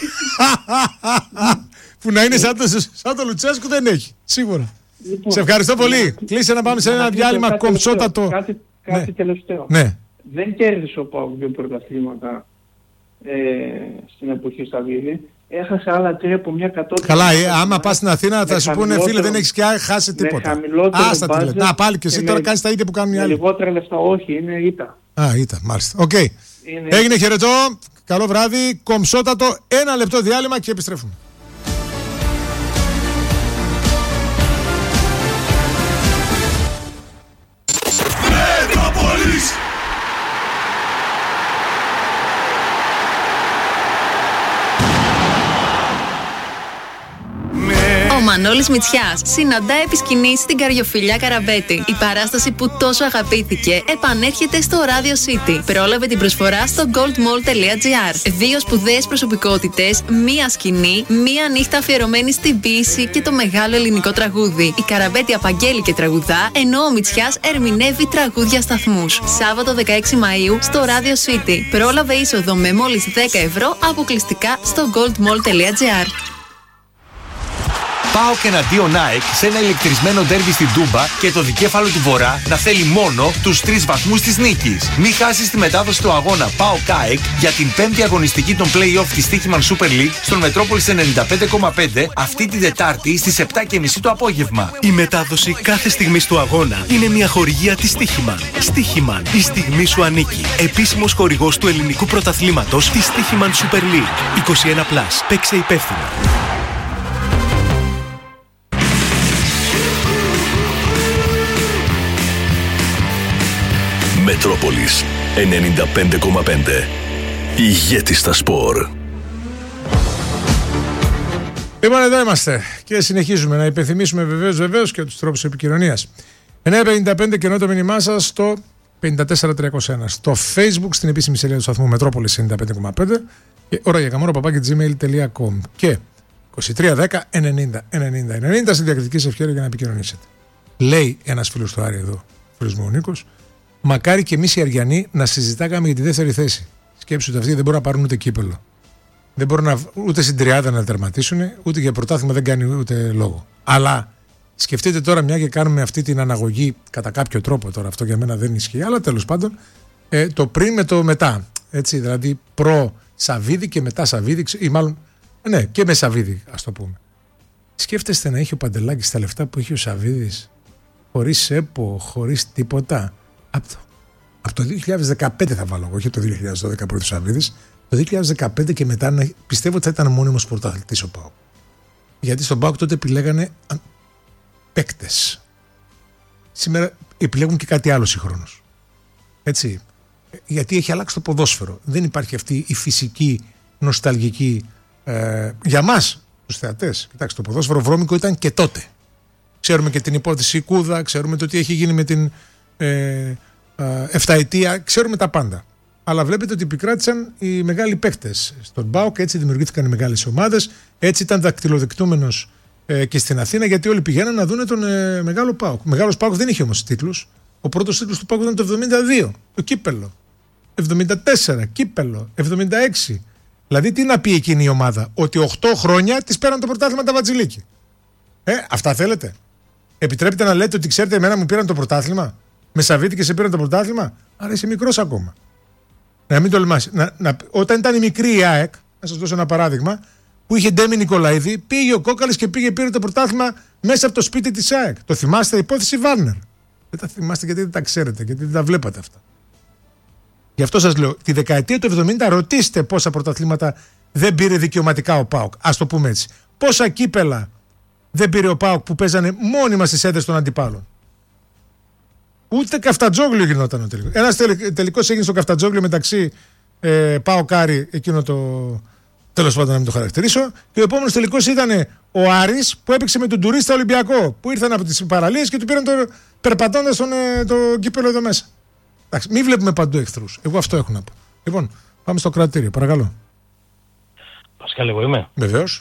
Που να είναι σαν το, σαν το Λουτσέσκου δεν έχει. Σίγουρα. Λοιπόν, σε ευχαριστώ πολύ. Κλείσε να πάμε σε ένα διάλειμμα κομψότατο. Κάτι, κάτι ναι. τελευταίο. Ναι. Δεν κέρδισε ο ΠΑΟΚ δύο πρωταθλήματα ε, στην εποχή Σταβίδη. Έχασε άλλα τρία από μια κατώτερα. Καλά, ε, άμα πας στην Αθήνα θα σου πούνε φίλε δεν έχεις και χάσει τίποτα. Άστα τη λεπτά. Να πάλι και εσύ τώρα κάνεις τα ίδια που κάνουν οι άλλοι. Λιγότερα λεφτά όχι, είναι ήττα. Α, ήταν, μάλιστα. Οκ. Okay. Είναι... Έγινε, χαιρετώ. Καλό βράδυ. Κομψότατο. Ένα λεπτό διάλειμμα και επιστρέφουμε. Μετρόπολης. Ο Μανώλης Μητσιάς συναντά επί σκηνής στην Καριοφιλιά Καραμπέτη. Η παράσταση που τόσο αγαπήθηκε επανέρχεται στο Radio City. Πρόλαβε την προσφορά στο goldmall τελεία gr. Δύο σπουδαίες προσωπικότητες, μία σκηνή, μία νύχτα αφιερωμένη στην ποίηση και το μεγάλο ελληνικό τραγούδι. Η Καραμπέτη απαγγέλει και τραγουδά, ενώ ο Μητσιάς ερμηνεύει τραγούδια σταθμούς. Σάββατο δεκαέξι Μαΐου στο Radio City. Πρόλαβε είσοδο με μόλις δέκα ευρώ αποκλειστικά στο goldmall τελεία gr. ΠΑΟΚ εναντίον ΑΕΚ σε ένα ηλεκτρισμένο ντέρμπι στην Τούμπα και το δικέφαλο του Βορρά να θέλει μόνο τους τρεις βαθμούς της νίκης. Μην χάσεις τη μετάδοση του αγώνα ΠΑΟΚ ΑΕΚ για την πέμπτη αγωνιστική των play-off της Στοίχημαν Super League στον Μετρόπολης ενενήντα πέντε κόμμα πέντε αυτή την Τετάρτη στις επτά και μισή το απόγευμα. Η μετάδοση κάθε στιγμής του αγώνα είναι μια χορηγία της Στοίχημαν. Στοίχημαν, η στιγμή σου ανήκει. Επίσημος χορηγός του ελληνικού πρωταθλήματος της Στοίχημαν Super League. είκοσι ένα συν. Παίξε υπεύθυνα. Μετρόπολης ενενήντα πέντε κόμμα πέντε. Ηγέτης στα σπορ. Λοιπόν, εδώ είμαστε και συνεχίζουμε να υπενθυμίσουμε βεβαίως βεβαίως και τους τρόπους επικοινωνίας. εννιά πενήντα πέντε και ενώ το μήνυμά σας στο πέντε τέσσερα τριακόσια ένα. Στο Facebook, στην επίσημη σελίδα του σταθμού Μετρόπολης ενενήντα πέντε κόμμα πέντε και ώρα για καμόρο παπάκι gmail τελεία com και είκοσι τρία δέκα ενενήντα ενενήντα ενενήντα στην διακριτική σε ευκαιρία για να επικοινωνήσετε. Λέει ένας φίλος του Άρη εδώ, φίλος μου ο Νίκος, μακάρι και εμείς οι Αριανοί να συζητάγαμε για τη δεύτερη θέση. Σκέψου ότι αυτοί δεν μπορούν να πάρουν ούτε κύπελο. Δεν μπορούν να, ούτε στην τριάδα να τερματίσουν, ούτε για πρωτάθλημα δεν κάνει ούτε λόγο. Αλλά σκεφτείτε τώρα, μια και κάνουμε αυτή την αναγωγή κατά κάποιο τρόπο, τώρα αυτό για μένα δεν ισχύει, αλλά τέλος πάντων ε, το πριν με το μετά. Έτσι, δηλαδή προ Σαββίδη και μετά Σαββίδη, ή μάλλον ναι, και με Σαββίδη, ας το πούμε. Σκέφτεστε να έχει ο Παντελάκης τα λεφτά που έχει ο Σαββίδης, χωρίς ΕΠΟ, χωρίς τίποτα. Από το, από το δύο χιλιάδες δεκαπέντε θα βάλω εγώ, όχι το δύο χιλιάδες δώδεκα πρώτο Σαββίδης, το δύο χιλιάδες δεκαπέντε και μετά πιστεύω ότι θα ήταν μόνιμος πρωταθλητής ο ΠΑΟΚ. Γιατί στον ΠΑΟΚ τότε επιλέγανε παίκτες. Σήμερα επιλέγουν και κάτι άλλο συγχρόνως. Έτσι. Γιατί έχει αλλάξει το ποδόσφαιρο. Δεν υπάρχει αυτή η φυσική, νοσταλγική ε, για μας τους θεατές. Κοιτάξτε, το ποδόσφαιρο βρώμικο ήταν και τότε. Ξέρουμε και την υπόθεση Κούδα, ξέρουμε το τι έχει γίνει με την ε, ε, εφταετία, ξέρουμε τα πάντα. Αλλά βλέπετε ότι επικράτησαν οι μεγάλοι παίκτες στον ΠΑΟΚ, έτσι δημιουργήθηκαν οι μεγάλες ομάδες, έτσι ήταν δακτυλοδεικτούμενος ε, και στην Αθήνα, γιατί όλοι πηγαίναν να δουν τον ε, μεγάλο ΠΑΟΚ. Ο μεγάλος ΠΑΟΚ δεν είχε όμως τίτλους. Ο πρώτος τίτλος του ΠΑΟΚ ήταν το εβδομήντα δύο, το κύπελο. εβδομήντα τέσσερα, κύπελο. εβδομήντα έξι. Δηλαδή, τι να πει εκείνη η ομάδα, ότι οκτώ χρόνια της πέραν το πρωτάθλημα τα Βατζηλίκη. Ε, αυτά θέλετε. Επιτρέπετε να λέτε ότι ξέρετε, εμένα μου πήραν το πρωτάθλημα. Με Σαββίδη και σε πήραν το πρωτάθλημα. Άρα είσαι μικρός ακόμα. Να μην τολμάσει. Να, να, όταν ήταν η μικρή η ΑΕΚ, να σας δώσω ένα παράδειγμα, που είχε Ντέμι Νικολαίδη, πήγε ο Κόκαλης και πήγε πήρε το πρωτάθλημα μέσα από το σπίτι της ΑΕΚ. Το θυμάστε, υπόθεση Βάρνερ. Δεν τα θυμάστε γιατί δεν τα ξέρετε, γιατί δεν τα βλέπατε αυτά. Γι' αυτό σας λέω, τη δεκαετία του εβδομήντα ρωτήστε πόσα πρωταθλήματα δεν πήρε δικαιωματικά ο ΠΑΟΚ. Ας το πούμε έτσι. Πόσα κύπελα δεν πήρε ο ΠΑΟΚ που παίζανε μόνιμα στις έδρες των αντιπάλων. Ούτε Καφτατζόγλιο γινόταν ο τελικός. Ένας τελικός έγινε στο Καφτατζόγλιο μεταξύ ε, ΠΑΟΚ Άρη, εκείνο το. Τέλος πάντων, να μην το χαρακτηρίσω. Και ο επόμενος τελικός ήταν ο Άρης που έπαιξε με τον τουρίστα Ολυμπιακό. Που ήρθαν από τις παραλίες και του πήραν το, περπατώντας τον, το κύπελο εδώ μέσα. Εντάξει, μην βλέπουμε παντού εχθρούς. Εγώ αυτό έχω να πω. Λοιπόν, πάμε στο κρατήριο, παρακαλώ. Πασκάλη, εγώ είμαι. Βεβαίως.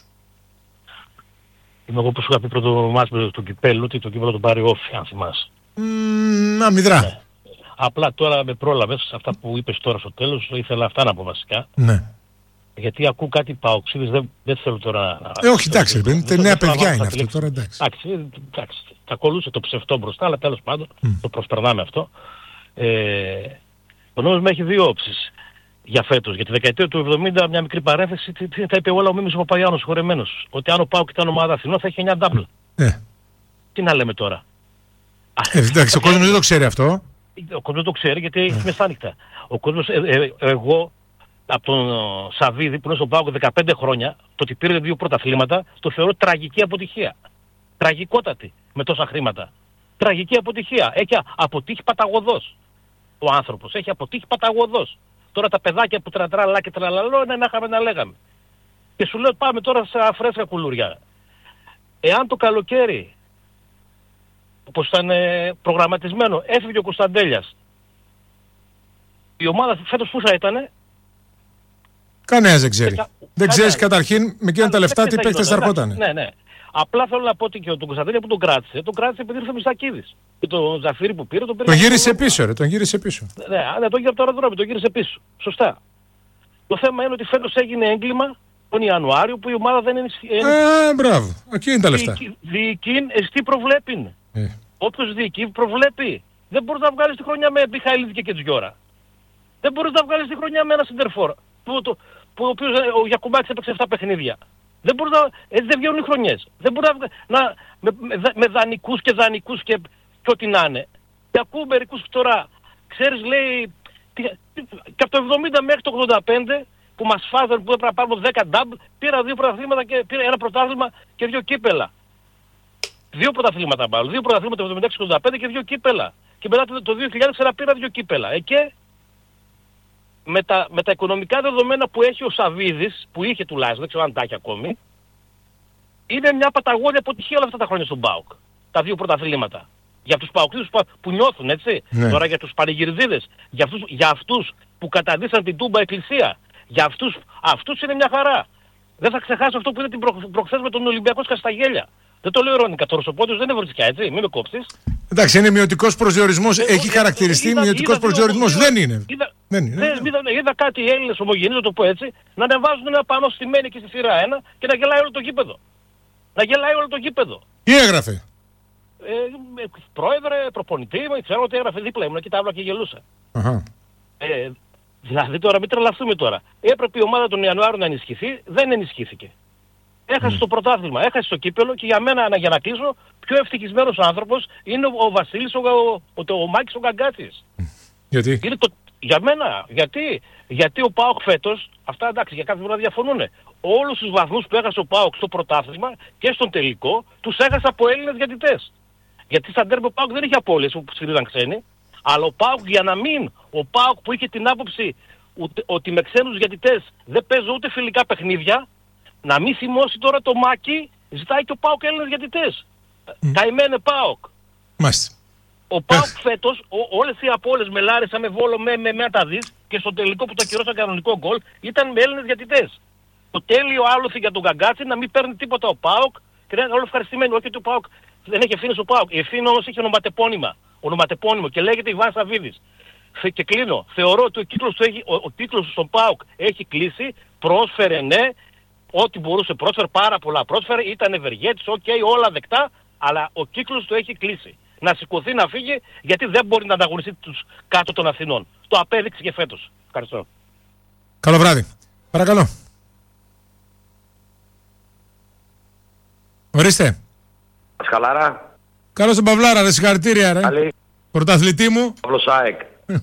Είμαι εγώ που σου είχα πει πρώτο μάτς του κυπέλου, ότι το κύπελο τον πάρει όφη, αν θυμάσαι. Mm, αμυδρά. Ναι. Απλά τώρα με πρόλαβες, αυτά που είπες τώρα στο τέλος, ήθελα αυτά να πω βασικά. Ναι. Γιατί ακούω κάτι παοξίδες, δεν, δεν θέλω τώρα να... Ε, όχι, εντάξει, είναι νέα παιδιά είναι αυτό τώρα, εντάξει. Εντάξει, εντάξει, θα ακολούσε το ψευτό μπροστά, αλλά τέλος πάντων mm. το προσπερνάμε αυτό. Ε, το νόμισμα έχει δύο όψεις για φέτος. Για τη δεκαετία του εβδομήντα, μια μικρή παρένθεση, θα είπε όλα ο Μίμης ο Παπαγιάννος χορεμένος. Ότι αν ο ΠΑΟΚ ήταν ομάδα Αθηνών θα είχε εννιά double. Ε. Τι να λέμε τώρα. Ε, εντάξει, ο κόσμος δεν το ξέρει αυτό. Ο κόσμος το ξέρει γιατί έχει μεσάνυχτα. Ο κόσμος, ε, ε, εγώ από τον uh, Σαββίδη που είναι στον ΠΑΟΚ δεκαπέντε χρόνια, το ότι πήρε δύο πρωταθλήματα, το θεωρώ τραγική αποτυχία. Τραγικότατη με τόσα χρήματα. Τραγική αποτυχία. Έχει αποτύχει παταγωδός ο άνθρωπος. Έχει αποτύχει παταγωδός. Τώρα τα παιδάκια που τρατραλά και τραλαλό να είχαμε να λέγαμε. Και σου λέω πάμε τώρα σε φρέσκα κουλούρια. Εάν το καλοκαίρι, όπως ήταν ε, προγραμματισμένο, έφυγε ο Κωνσταντέλιας, η ομάδα φέτος πού θα ήτανε? Κανένας δεν ξέρει. Κα... Δεν ξέρεις καταρχήν με εκείνα τα λεφτά τι παίκτες θα ερχότανε. Ναι, ναι. Απλά θέλω να πω ότι και τον Κωνσταντέλια που τον κράτησε, τον κράτησε επειδή ήρθε ο Μιστακίδης. Και τον Ζαφύρι που πήρε, τον πήρε. Τον γύρισε πίσω, ρε, τον γύρισε πίσω. Ναι, ναι, τον γύρισε από το αεροδρόμιο, τον γύρισε πίσω. Σωστά. Το θέμα είναι ότι φέτος έγινε έγκλημα τον Ιανουάριο που η ομάδα δεν είναι. Α, μπράβο. Εκεί είναι τα λεφτά. Διοικήν, εστί προβλέπει. Ε. Όποιος διοικεί προβλέπει. Δεν μπορείς να βγάλεις τη χρονιά με Μπιχαηλίδη και Τζιόρα. Δεν μπορείς να βγάλεις τη χρονιά με ένα σεντερφόρ. Που, το, που ο οποίος ο Γιακουμάκης έπαιξε επτά παιχνίδια. Δεν μπορείς να. Έτσι δεν βγαίνουν οι χρονιές. Δεν μπορείς να. να με, με, με δανεικούς και δανεικούς και, και ό,τι να είναι. Και ακούω μερικούς τώρα. Ξέρεις, λέει. Τι, και από το εβδομήντα μέχρι το ογδόντα πέντε που μας φάζανε που έπρεπε να πάρουμε δέκα νταμπ, πήρα δύο πρωταθλήματα και πήρα ένα πρωτάθλημα και δύο κύπελα. Δύο πρωταθλήματα μάλλον. Δύο πρωταθλήματα το εβδομήντα έξι ογδόντα πέντε και δύο κύπελα. Και μετά το, το δύο χιλιάδες πήρα δύο κύπελα. Ε, και με τα, με τα οικονομικά δεδομένα που έχει ο Σαββίδης, που είχε τουλάχιστον, δεν ξέρω αν τα έχει ακόμη, είναι μια παταγώδη αποτυχία όλα αυτά τα χρόνια στον ΠΑΟΚ. Τα δύο πρωταθλήματα. Για τους ΠΑΟΚτήδους που, που νιώθουν, έτσι. Ναι. Τώρα για τους πανηγυριδίδες, για αυτούς, για αυτούς που καταντήσαν την Τούμπα εκκλησία, για αυτούς, αυτούς είναι μια χαρά. Δεν θα ξεχάσω αυτό που είναι την προ, προχθές με τον Ολυμπιακό Σκασταγέλια. Δεν το λέω ειρωνικά, το Ρωσοπότιος δεν είναι βρισκιά, έτσι, μην με κόψεις. Εντάξει, είναι μειωτικός προσδιορισμός, έχει χαρακτηριστεί μειωτικός προσδιορισμός, δεν είναι. Είδα, δεν είναι. Δεν, είδα, είδα κάτι οι Έλληνες ομογενείς, να το πω έτσι, να ανεβάζουν ένα πάνω στη μένη και στη σειρά ένα και να γελάει όλο το γήπεδο. Να γελάει όλο το γήπεδο. Τι έγραφε? Ε, πρόεδρε, προπονητή, ξέρω ότι έγραφε δίπλα ήμουν και τάβλα και γελούσα. Αχα. Ε, δηλαδή τώρα μην τρελαθούμε τώρα. Έπρεπε η ομάδα τον Ιανουάριο να ενισχυθεί, δεν ενισχύθηκε. Έχασε mm. το πρωτάθλημα, έχασε το κύπελο και για μένα, για να κλείσω, πιο ευτυχισμένος άνθρωπος είναι ο, ο Βασίλης, ο, ο, ο, ο Μάκης ο Γκαγκάτσης. Γιατί? Είναι το, για μένα, γιατί, γιατί ο ΠΑΟΚ φέτος, αυτά εντάξει για κάποιους να διαφωνούν, όλους τους βαθμούς που έχασε ο ΠΑΟΚ στο πρωτάθλημα και στον τελικό, τους έχασε από Έλληνες διαιτητές. Γιατί στα ντέρμπι ο ΠΑΟΚ δεν είχε απώλειες που στηρίζαν ξένοι, αλλά ο ΠΑΟΚ για να μην, ο ΠΑΟΚ που είχε την άποψη ούτε, ότι με ξένους διαιτητές δεν παίζω ούτε φιλικά παιχνίδια, να μην θυμώσει τώρα το Μάκη, ζητάει και ο ΠΑΟΚ Έλληνες διαιτητές. Mm. Καημένε ΠΑΟΚ. Μάλιστα. Ο ΠΑΟΚ φέτος, ο, όλες οι απώλειες με Λάρισα, με Βόλο, με, με, με τα δεις και στο τελικό που το ακυρώσαν κανονικό γκολ ήταν με Έλληνες διαιτητές. Το τέλειο άλοθη για τον Γκαγκάτσι να μην παίρνει τίποτα ο ΠΑΟΚ και να είναι όλο ευχαριστημένοι. Όχι ότι ο ΠΑΟΚ δεν έχει ευθύνες ο ΠΑΟΚ. Η ευθύνη όμως έχει ονοματεπώνυμα. Ονοματεπώνυμο και λέγεται Ιβάν Σαββίδης. Και κλείνω. Θεωρώ ότι ο κύκλος του, έχει, ο, ο κύκλος στον ΠΑΟΚ έχει κλείσει. Πρόσφερε ναι. Ό,τι μπορούσε πρόσφερε, πάρα πολλά πρόσφερε. Ήταν ευεργέτης, οκ, okay, όλα δεκτά. Αλλά ο κύκλος του έχει κλείσει. Να σηκωθεί να φύγει γιατί δεν μπορεί να ανταγωνιστεί τους κάτω των Αθηνών. Το απέδειξε και φέτος. Ευχαριστώ. Καλό βράδυ. Παρακαλώ. Ορίστε. Σκαλάρα. Καλώς τον Παυλάρα, ρε, συγχαρητήρια ρε. Καλή. Πρωταθλητή μου. Παύλος ΑΕΚ.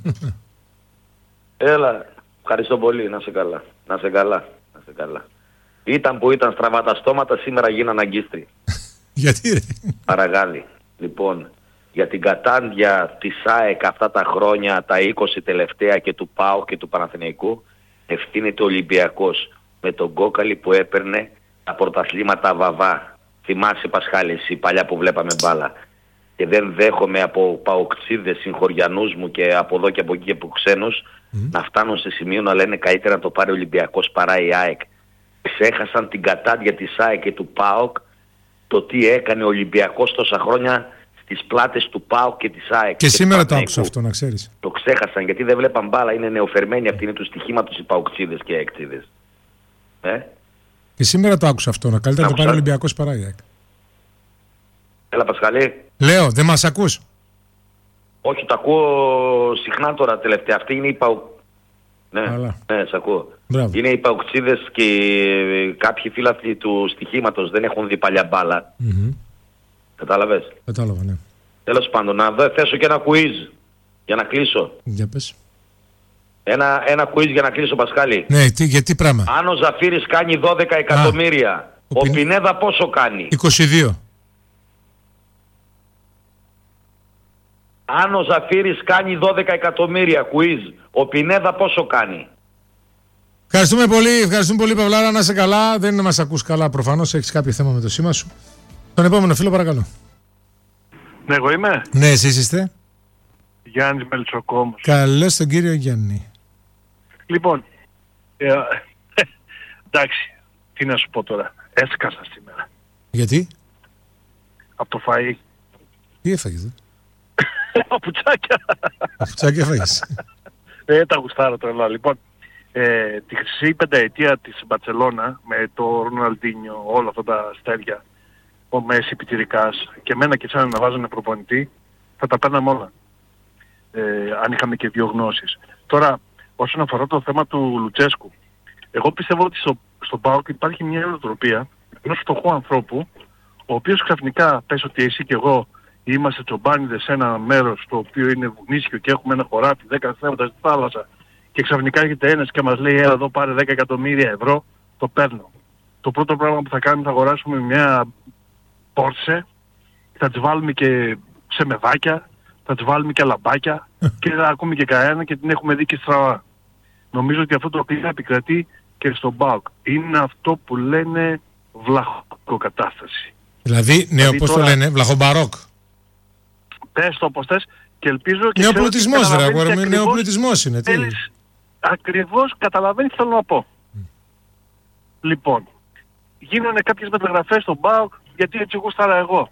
Έλα, ευχαριστώ πολύ, να σε καλά. Να σε καλά, να σε καλά. Ήταν που ήταν στραβά τα στόματα, σήμερα γίνανε αγκίστροι. Γιατί ρε? Παραγάλη. Λοιπόν, για την κατάντια της ΑΕΚ αυτά τα χρόνια, τα είκοσι τελευταία και του ΠΑΟ και του Παναθηναϊκού, ευθύνεται ο Ολυμπιακός με τον Κόκαλη που έπαιρνε τα πρωταθλήματα βαβά. Θυμάσαι Πασχάλη εσύ παλιά που βλέπαμε μπάλα. Και δεν δέχομαι από παοξίδες συγχωριανούς μου και από εδώ και από εκεί και από ξένους mm. να φτάνουν σε σημείο να λένε καλύτερα να το πάρει ο Ολυμπιακός παρά η ΑΕΚ. Ξέχασαν την κατάντια της ΑΕΚ και του ΠΑΟΚ, το τι έκανε ο Ολυμπιακός τόσα χρόνια στις πλάτες του ΠΑΟΚ και της ΑΕΚ. Και, και σήμερα το άκουσα αυτό, να ξέρεις. Το ξέχασαν γιατί δεν βλέπαν μπάλα, είναι νεοφερμένοι, αυτοί είναι του στοιχήματος οι παοξίδες και αεξίδες. Ε? Και σήμερα το άκουσα αυτό, να καλύτερα να το πάρει ο Ολυμπιακός παρά η ΑΕΚ. Έλα Πασχαλή. Λέω, δεν μας ακούς? Όχι, το ακούω συχνά τώρα τελευταία. Αυτή είναι η παου... Ναι, Αλλά. ναι, σ' ακούω. Μπράβο. Είναι οι παουξίδες και κάποιοι φίλαθλοι του στοιχήματος δεν έχουν δει παλιά μπάλα. Mm-hmm. Κατάλαβες? Κατάλαβα, ναι. Τέλος πάντων, να θέσω και ένα quiz. Για να κλείσω. Για πες. Ένα, ένα quiz για να κλείσω, Πασχάλη. Ναι, τι, για τι πράγμα. Αν ο Ζαφύρης κάνει δώδεκα εκατομμύρια, Α, ο, ο Πιν... Πινέδα πόσο κάνει? είκοσι δύο. Αν ο Ζαφύρης κάνει δώδεκα εκατομμύρια, quiz, ο Πινέδα πόσο κάνει? Ευχαριστούμε πολύ, ευχαριστούμε πολύ Παυλάρα, να είσαι καλά. Δεν μας ακούς καλά προφανώς, έχεις κάποιο θέμα με το σήμα σου. Τον επόμενο φίλο παρακαλώ. Ναι, εγώ είμαι. Ναι, εσείς είστε. Γιάννης Μελισσοκόμος. Καλώς τον κύριο Γιάννη. Λοιπόν, ε, εντάξει, τι να σου πω τώρα. Έσκασα σήμερα. Γιατί? Από το φαΐ. Τι έφαγες, δε? Παπουτσάκια. Παπουτσάκια έφαγες. Ε, τα γουστάρω τώρα. Λοιπόν, ε, τη χρυσή πενταετία της Μπαρτσελώνα με το Ροναλντίνιο, όλα αυτά τα αστέρια, ο Μέση Πιτηρικάς και εμένα και εσένα να βάζανε προπονητή, θα τα παίρναμε όλα. Ε, αν είχαμε και δύο γνώσεις. Τώρα, όσον αφορά το θέμα του Λουτσέσκου, εγώ πιστεύω ότι στο, στον ΠΑΟΚ υπάρχει μια νοοτροπία ενός φτωχού ανθρώπου, ο οποίος ξαφνικά πες ότι εσύ και εγώ είμαστε τσομπάνιδες σε ένα μέρος το οποίο είναι βουνίσιο και έχουμε ένα χωράφι δέκα θέματα στη θάλασσα και ξαφνικά έρχεται ένας και μας λέει έλα εδώ πάρε δέκα εκατομμύρια ευρώ, το παίρνω. Το πρώτο πράγμα που θα κάνουμε θα αγοράσουμε μια Πόρσε, θα τις βάλουμε και σε μεδάκια, θα τις βάλουμε και λαμπάκια και θα ακούμε και κανένα και την έχουμε δει και στραβά. Νομίζω ότι αυτό το κλίμα επικρατεί και στον ΠΑΟΚ. Είναι αυτό που λένε βλαχοκατάσταση. Δηλαδή, ναι, όπως τώρα... το λένε, βλαχομπαρόκ. Πες το όπως θες και ελπίζω και νεοπλουτισμός, ρε αγόρι, νεοπλουτισμός είναι. Τι? Ακριβώς καταλαβαίνεις τι θέλω να πω. Mm. Λοιπόν, γίνανε κάποιες μεταγραφές στον ΠΑΟΚ γιατί έτσι γούσταρα εγώ.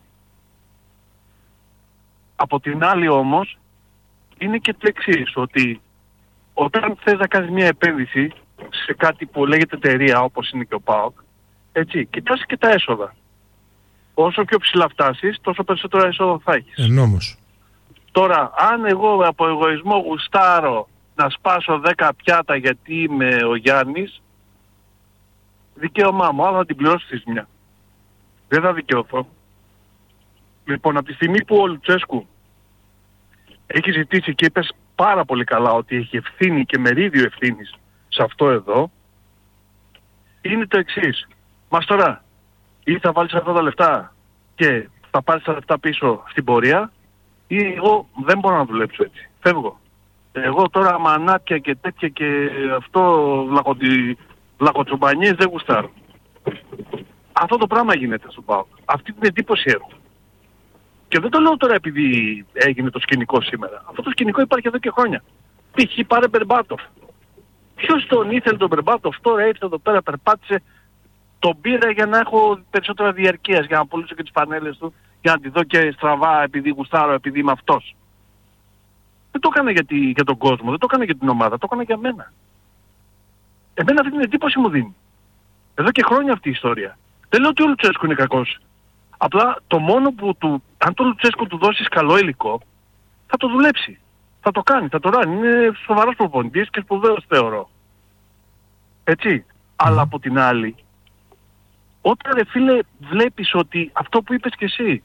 Από την άλλη όμως, είναι και το εξής, ότι όταν θες να κάνεις μια επένδυση σε κάτι που λέγεται εταιρεία, όπως είναι και ο ΠΑΟΚ, έτσι, κοιτάς και τα έσοδα. Όσο πιο ψηλά φτάσεις, τόσο περισσότερο έσοδο θα έχεις. Ενόμως. Τώρα, αν εγώ από εγωισμό γουστάρω να σπάσω δέκα πιάτα γιατί είμαι ο Γιάννης, δικαίωμά μου, αλλά θα την πληρώσω τη ζημιά. Δεν θα δικαιωθώ. Λοιπόν, από τη στιγμή που ο Λουτσέσκου έχει ζητήσει και είπες πάρα πολύ καλά ότι έχει ευθύνη και μερίδιο ευθύνης σε αυτό εδώ, είναι το εξής. Μας τώρα, ή θα βάλεις αυτά τα λεφτά και θα πάρεις τα λεφτά πίσω στην πορεία, ή εγώ δεν μπορώ να δουλέψω έτσι. Φεύγω. Εγώ τώρα μανάτια και τέτοια και αυτό βλαχοτσομπανιές δεν γουστάρω. Αυτό το πράγμα γίνεται στον ΠΑΟΚ. Αυτή την εντύπωση έχω. Και δεν το λέω τώρα επειδή έγινε το σκηνικό σήμερα. Αυτό το σκηνικό υπάρχει εδώ και χρόνια. Π.χ. πάρε Μπερμπάτοφ. Ποιος τον ήθελε τον Μπερμπάτοφ, τώρα ήρθε εδώ πέρα, περπάτησε, τον πήρα για να έχω περισσότερα διαρκείας, για να πουλήσω και τις πανέλες του, για να τη δω και στραβά επειδή γουστάρω, επειδή είμαι αυτός. Δεν το έκανα για, τη, για τον κόσμο, δεν το έκανα για την ομάδα, το έκανα για μένα. Εμένα αυτή την εντύπωση μου δίνει. Εδώ και χρόνια αυτή η ιστορία. Δεν λέω ότι ο Λουτσέσκου είναι κακός. Απλά το μόνο που του, αν το Λουτσέσκου του δώσεις καλό υλικό, θα το δουλέψει. Θα το κάνει, θα το ράνει. Είναι σοβαρός προπονητής και σπουδαίος θεωρώ. Έτσι. Mm. Αλλά από την άλλη, όταν ρε φίλε βλέπεις ότι αυτό που είπες και εσύ,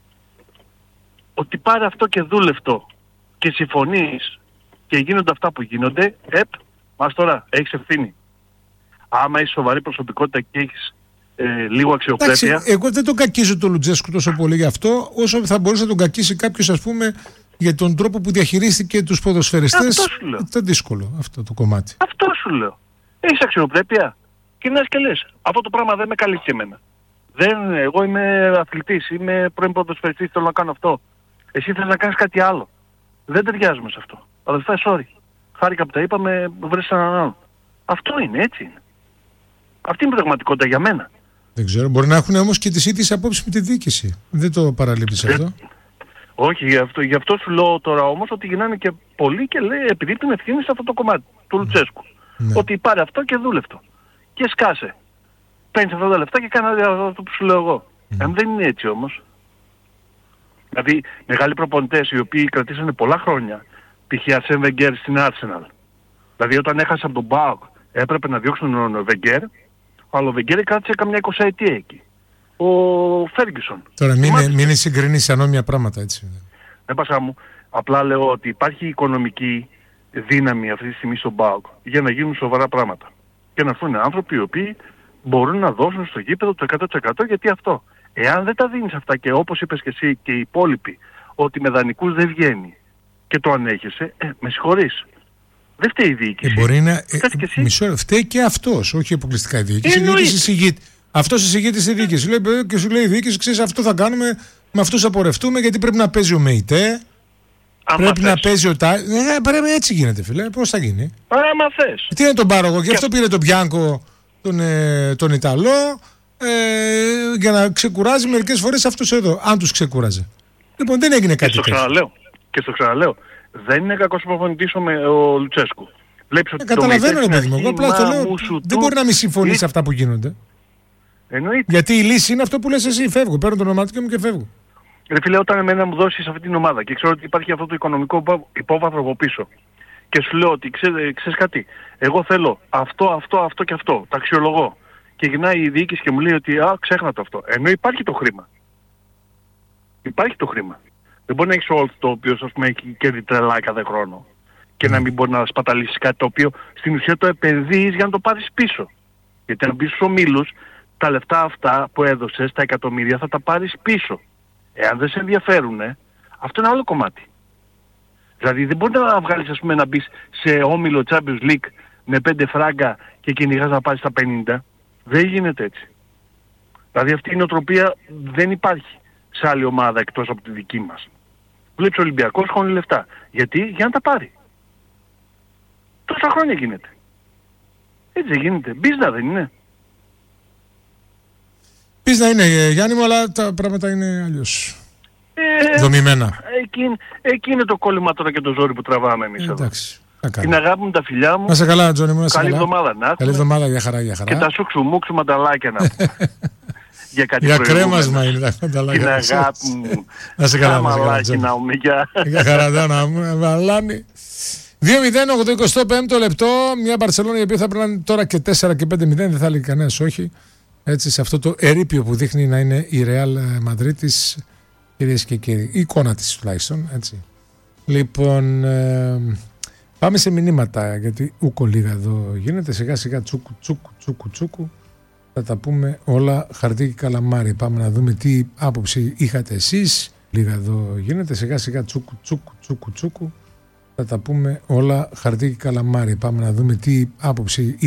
ότι πάρε αυτό και δούλευτο και συμφωνείς και γίνονται αυτά που γίνονται, επ, μας τώρα έχεις ευθύνη. Άμα είσαι σοβαρή προσωπικότητα και έχεις ε, λίγο αξιοπρέπεια. Εντάξει, εγώ δεν τον κακίζω τον Λουτζέσκου τόσο πολύ γι' αυτό, όσο θα μπορούσε να τον κακίσει κάποιος, ας πούμε, για τον τρόπο που διαχειρίστηκε τους ποδοσφαιριστές. Αυτό σου λέω. Ήταν δύσκολο αυτό το κομμάτι. Αυτό σου λέω. Έχεις αξιοπρέπεια. Και να και λες, αυτό το πράγμα δεν με καλύπτει εμένα. Δεν, εγώ είμαι αθλητής, είμαι πρώην ποδοσφαιριστής, θέλω να κάνω αυτό. Εσύ θες να κάνεις κάτι άλλο. Δεν ταιριάζουμε σε αυτό. Αδελφέ, sorry. Χάρηκα που τα είπαμε, βρες έναν άλλο. Αυτό είναι, έτσι είναι. Αυτή είναι η πραγματικότητα για μένα. Δεν ξέρω, μπορεί να έχουν όμως και τις ίδιες απόψεις με τη διοίκηση. Δεν το παραλείπεις ε, αυτό. Όχι, γι' αυτό, γι' αυτό σου λέω τώρα όμως ότι γυρνάνε και πολλοί και λέει επειδή την ευθύνη σε αυτό το κομμάτι του Λουτσέσκου. Ναι. Ότι πάρε αυτό και δούλευτο. Και σκάσε. Παίρνεις αυτά τα λεφτά και κάνει αυτό που σου λέω εγώ. Mm. Αν δεν είναι έτσι όμως. Δηλαδή μεγάλοι προπονητές οι οποίοι κρατήσανε πολλά χρόνια, π.χ. Αρσέν Βενγκέρ στην Arsenal. Δηλαδή όταν έχασε από τον ΠΑΟΚ έπρεπε να διώξουν τον Βενγκέρ, αλλά ο Βενγκέρ κράτησε καμιά εικοσαετία εκεί. Ο Φέργκισον. Τώρα μην, μην συγκρινείς ανώμια πράγματα έτσι. Δεν πάσα μου. Απλά λέω ότι υπάρχει οικονομική δύναμη αυτή τη στιγμή στον ΠΑΟΚ για να γίνουν σοβαρά πράγματα. Και να έρθουν άνθρωποι οι οποίοι μπορούν να δώσουν στο γήπεδο το εκατό τοις εκατό, γιατί αυτό. Εάν δεν τα δίνεις αυτά και όπως είπες και εσύ και οι υπόλοιποι, ότι με δανεικούς δεν βγαίνει και το ανέχεσαι, ε, με συγχωρείς. Δεν φταίει η διοίκηση. Ε, μπορεί να. Ε, μισό, φταίει και αυτός, όχι αποκλειστικά η διοίκηση. Αυτός εισηγείται στη διοίκηση. Λέει, και σου λέει η διοίκηση, ξέρεις, αυτό θα κάνουμε, με αυτούς θα πορευτούμε, γιατί πρέπει να παίζει ο ΜΕΙΤΕ. Άμα πρέπει θες. να παίζει ο ΤΑ. Ε, πρέπει, έτσι γίνεται, φίλε. Πώς θα γίνει. Άμα θες. Τι είναι τον πάρω εγώ, και αυτό πήρε τον Μπιάνκο, τον, ε, τον Ιταλό, ε, για να ξεκουράζει μερικές φορές αυτούς εδώ. Αν τους ξεκούραζε. Λοιπόν, δεν έγινε κάτι τέτοιο. Και στο ξαναλέω. Και στο ξαναλέω. Δεν είναι κακός προπονητής ο, ο Λουτσέσκου. Βλέπεις ότι ε, καταλαβαίνω, ρε παιδί μου. Εγώ απλά το λέω. Δεν μπορεί να μην συμφωνεί σε αυτά που γίνονται. Εννοείται. Γιατί η λύση είναι αυτό που λες εσύ. Φεύγω. Παίρνω το ονομάτικο μου και φεύγω. Ρε φίλε, όταν εμένα μου δώσεις αυτή την ομάδα και ξέρω ότι υπάρχει αυτό το οικονομικό υπόβαθρο από πίσω και σου λέω ότι ξέρεις, ξέρεις κάτι, εγώ θέλω αυτό, αυτό, αυτό και αυτό, τα αξιολογώ. Και γυρνάει η διοίκηση και μου λέει ότι α, ξέχνα το αυτό. Ενώ υπάρχει το χρήμα. Υπάρχει το χρήμα. Δεν μπορεί να έχεις όλο το οποίο ας πούμε έχει κέρδη τρελά κάθε χρόνο και να μην μπορεί να σπαταλήσεις κάτι το οποίο στην ουσία το επενδύεις για να το πάρεις πίσω. Γιατί αν μπεις στους ομίλους, τα λεφτά αυτά που έδωσες, τα εκατομμύρια θα τα πάρεις πίσω. Εάν δεν σε ενδιαφέρουνε, αυτό είναι άλλο κομμάτι. Δηλαδή δεν μπορεί να βγάλεις ας πούμε να μπεις σε όμιλο Champions League με πέντε φράγκα και κυνηγάς να πάρεις τα πενήντα. Δεν γίνεται έτσι. Δηλαδή αυτή η νοοτροπία δεν υπάρχει σε άλλη ομάδα εκτός από τη δική μας. Βλέπεις ο Ολυμπιακός χώνει λεφτά. Γιατί? Για να τα πάρει. Τόσα χρόνια γίνεται. Έτσι δεν γίνεται. Μπίζνα δεν είναι. Πεις να είναι, Γιάννη μου, αλλά τα πράγματα είναι αλλιώς. Ε, δομημένα. Εκεί, εκεί είναι το κόλλημα τώρα και το ζόρι που τραβάμε εμείς εδώ. Εντάξει. Την αγάπη μου, τα φιλιά μου. Να σε καλά, Τζόνι μου. Καλή εβδομάδα να Καλή εβδομάδα, για χαρά, για χαρά. Και τα σούξου μουξου μανταλάκια να πούμε. Για κάτι για κρέμασμα είναι τα μανταλάκια. Την αγάπη μου. Να σε καλά, να σε καλά. Για χαρά, να μου μαλάνει. δύο μηδέν οκτώ είκοσι πέντε λεπτό, μια Μπαρσελόνα η οποία θα πρέπει τώρα και τέσσερα και πέντε μηδέν, δεν θα λέει κανένας όχι. Έτσι, σε αυτό το ερείπιο που δείχνει να είναι η Ρεάλ Μαδρίτης, κυρίες και κύριοι, η εικόνα της τουλάχιστον, έτσι. Λοιπόν, ε, πάμε σε μηνύματα, γιατί ούκο λίγα εδώ γίνεται, σιγά σιγά τσούκου τσούκου τσούκου τσούκου, θα τα πούμε όλα χαρτί και καλαμάρι. Πάμε να δούμε τι άποψη είχατε εσείς, λίγα εδώ γίνεται, σιγά σιγά τσούκου τσούκου τσούκου τσούκου, θα τα πούμε όλα χαρτί και καλαμάρι. Πάμε να δούμε τι άποψη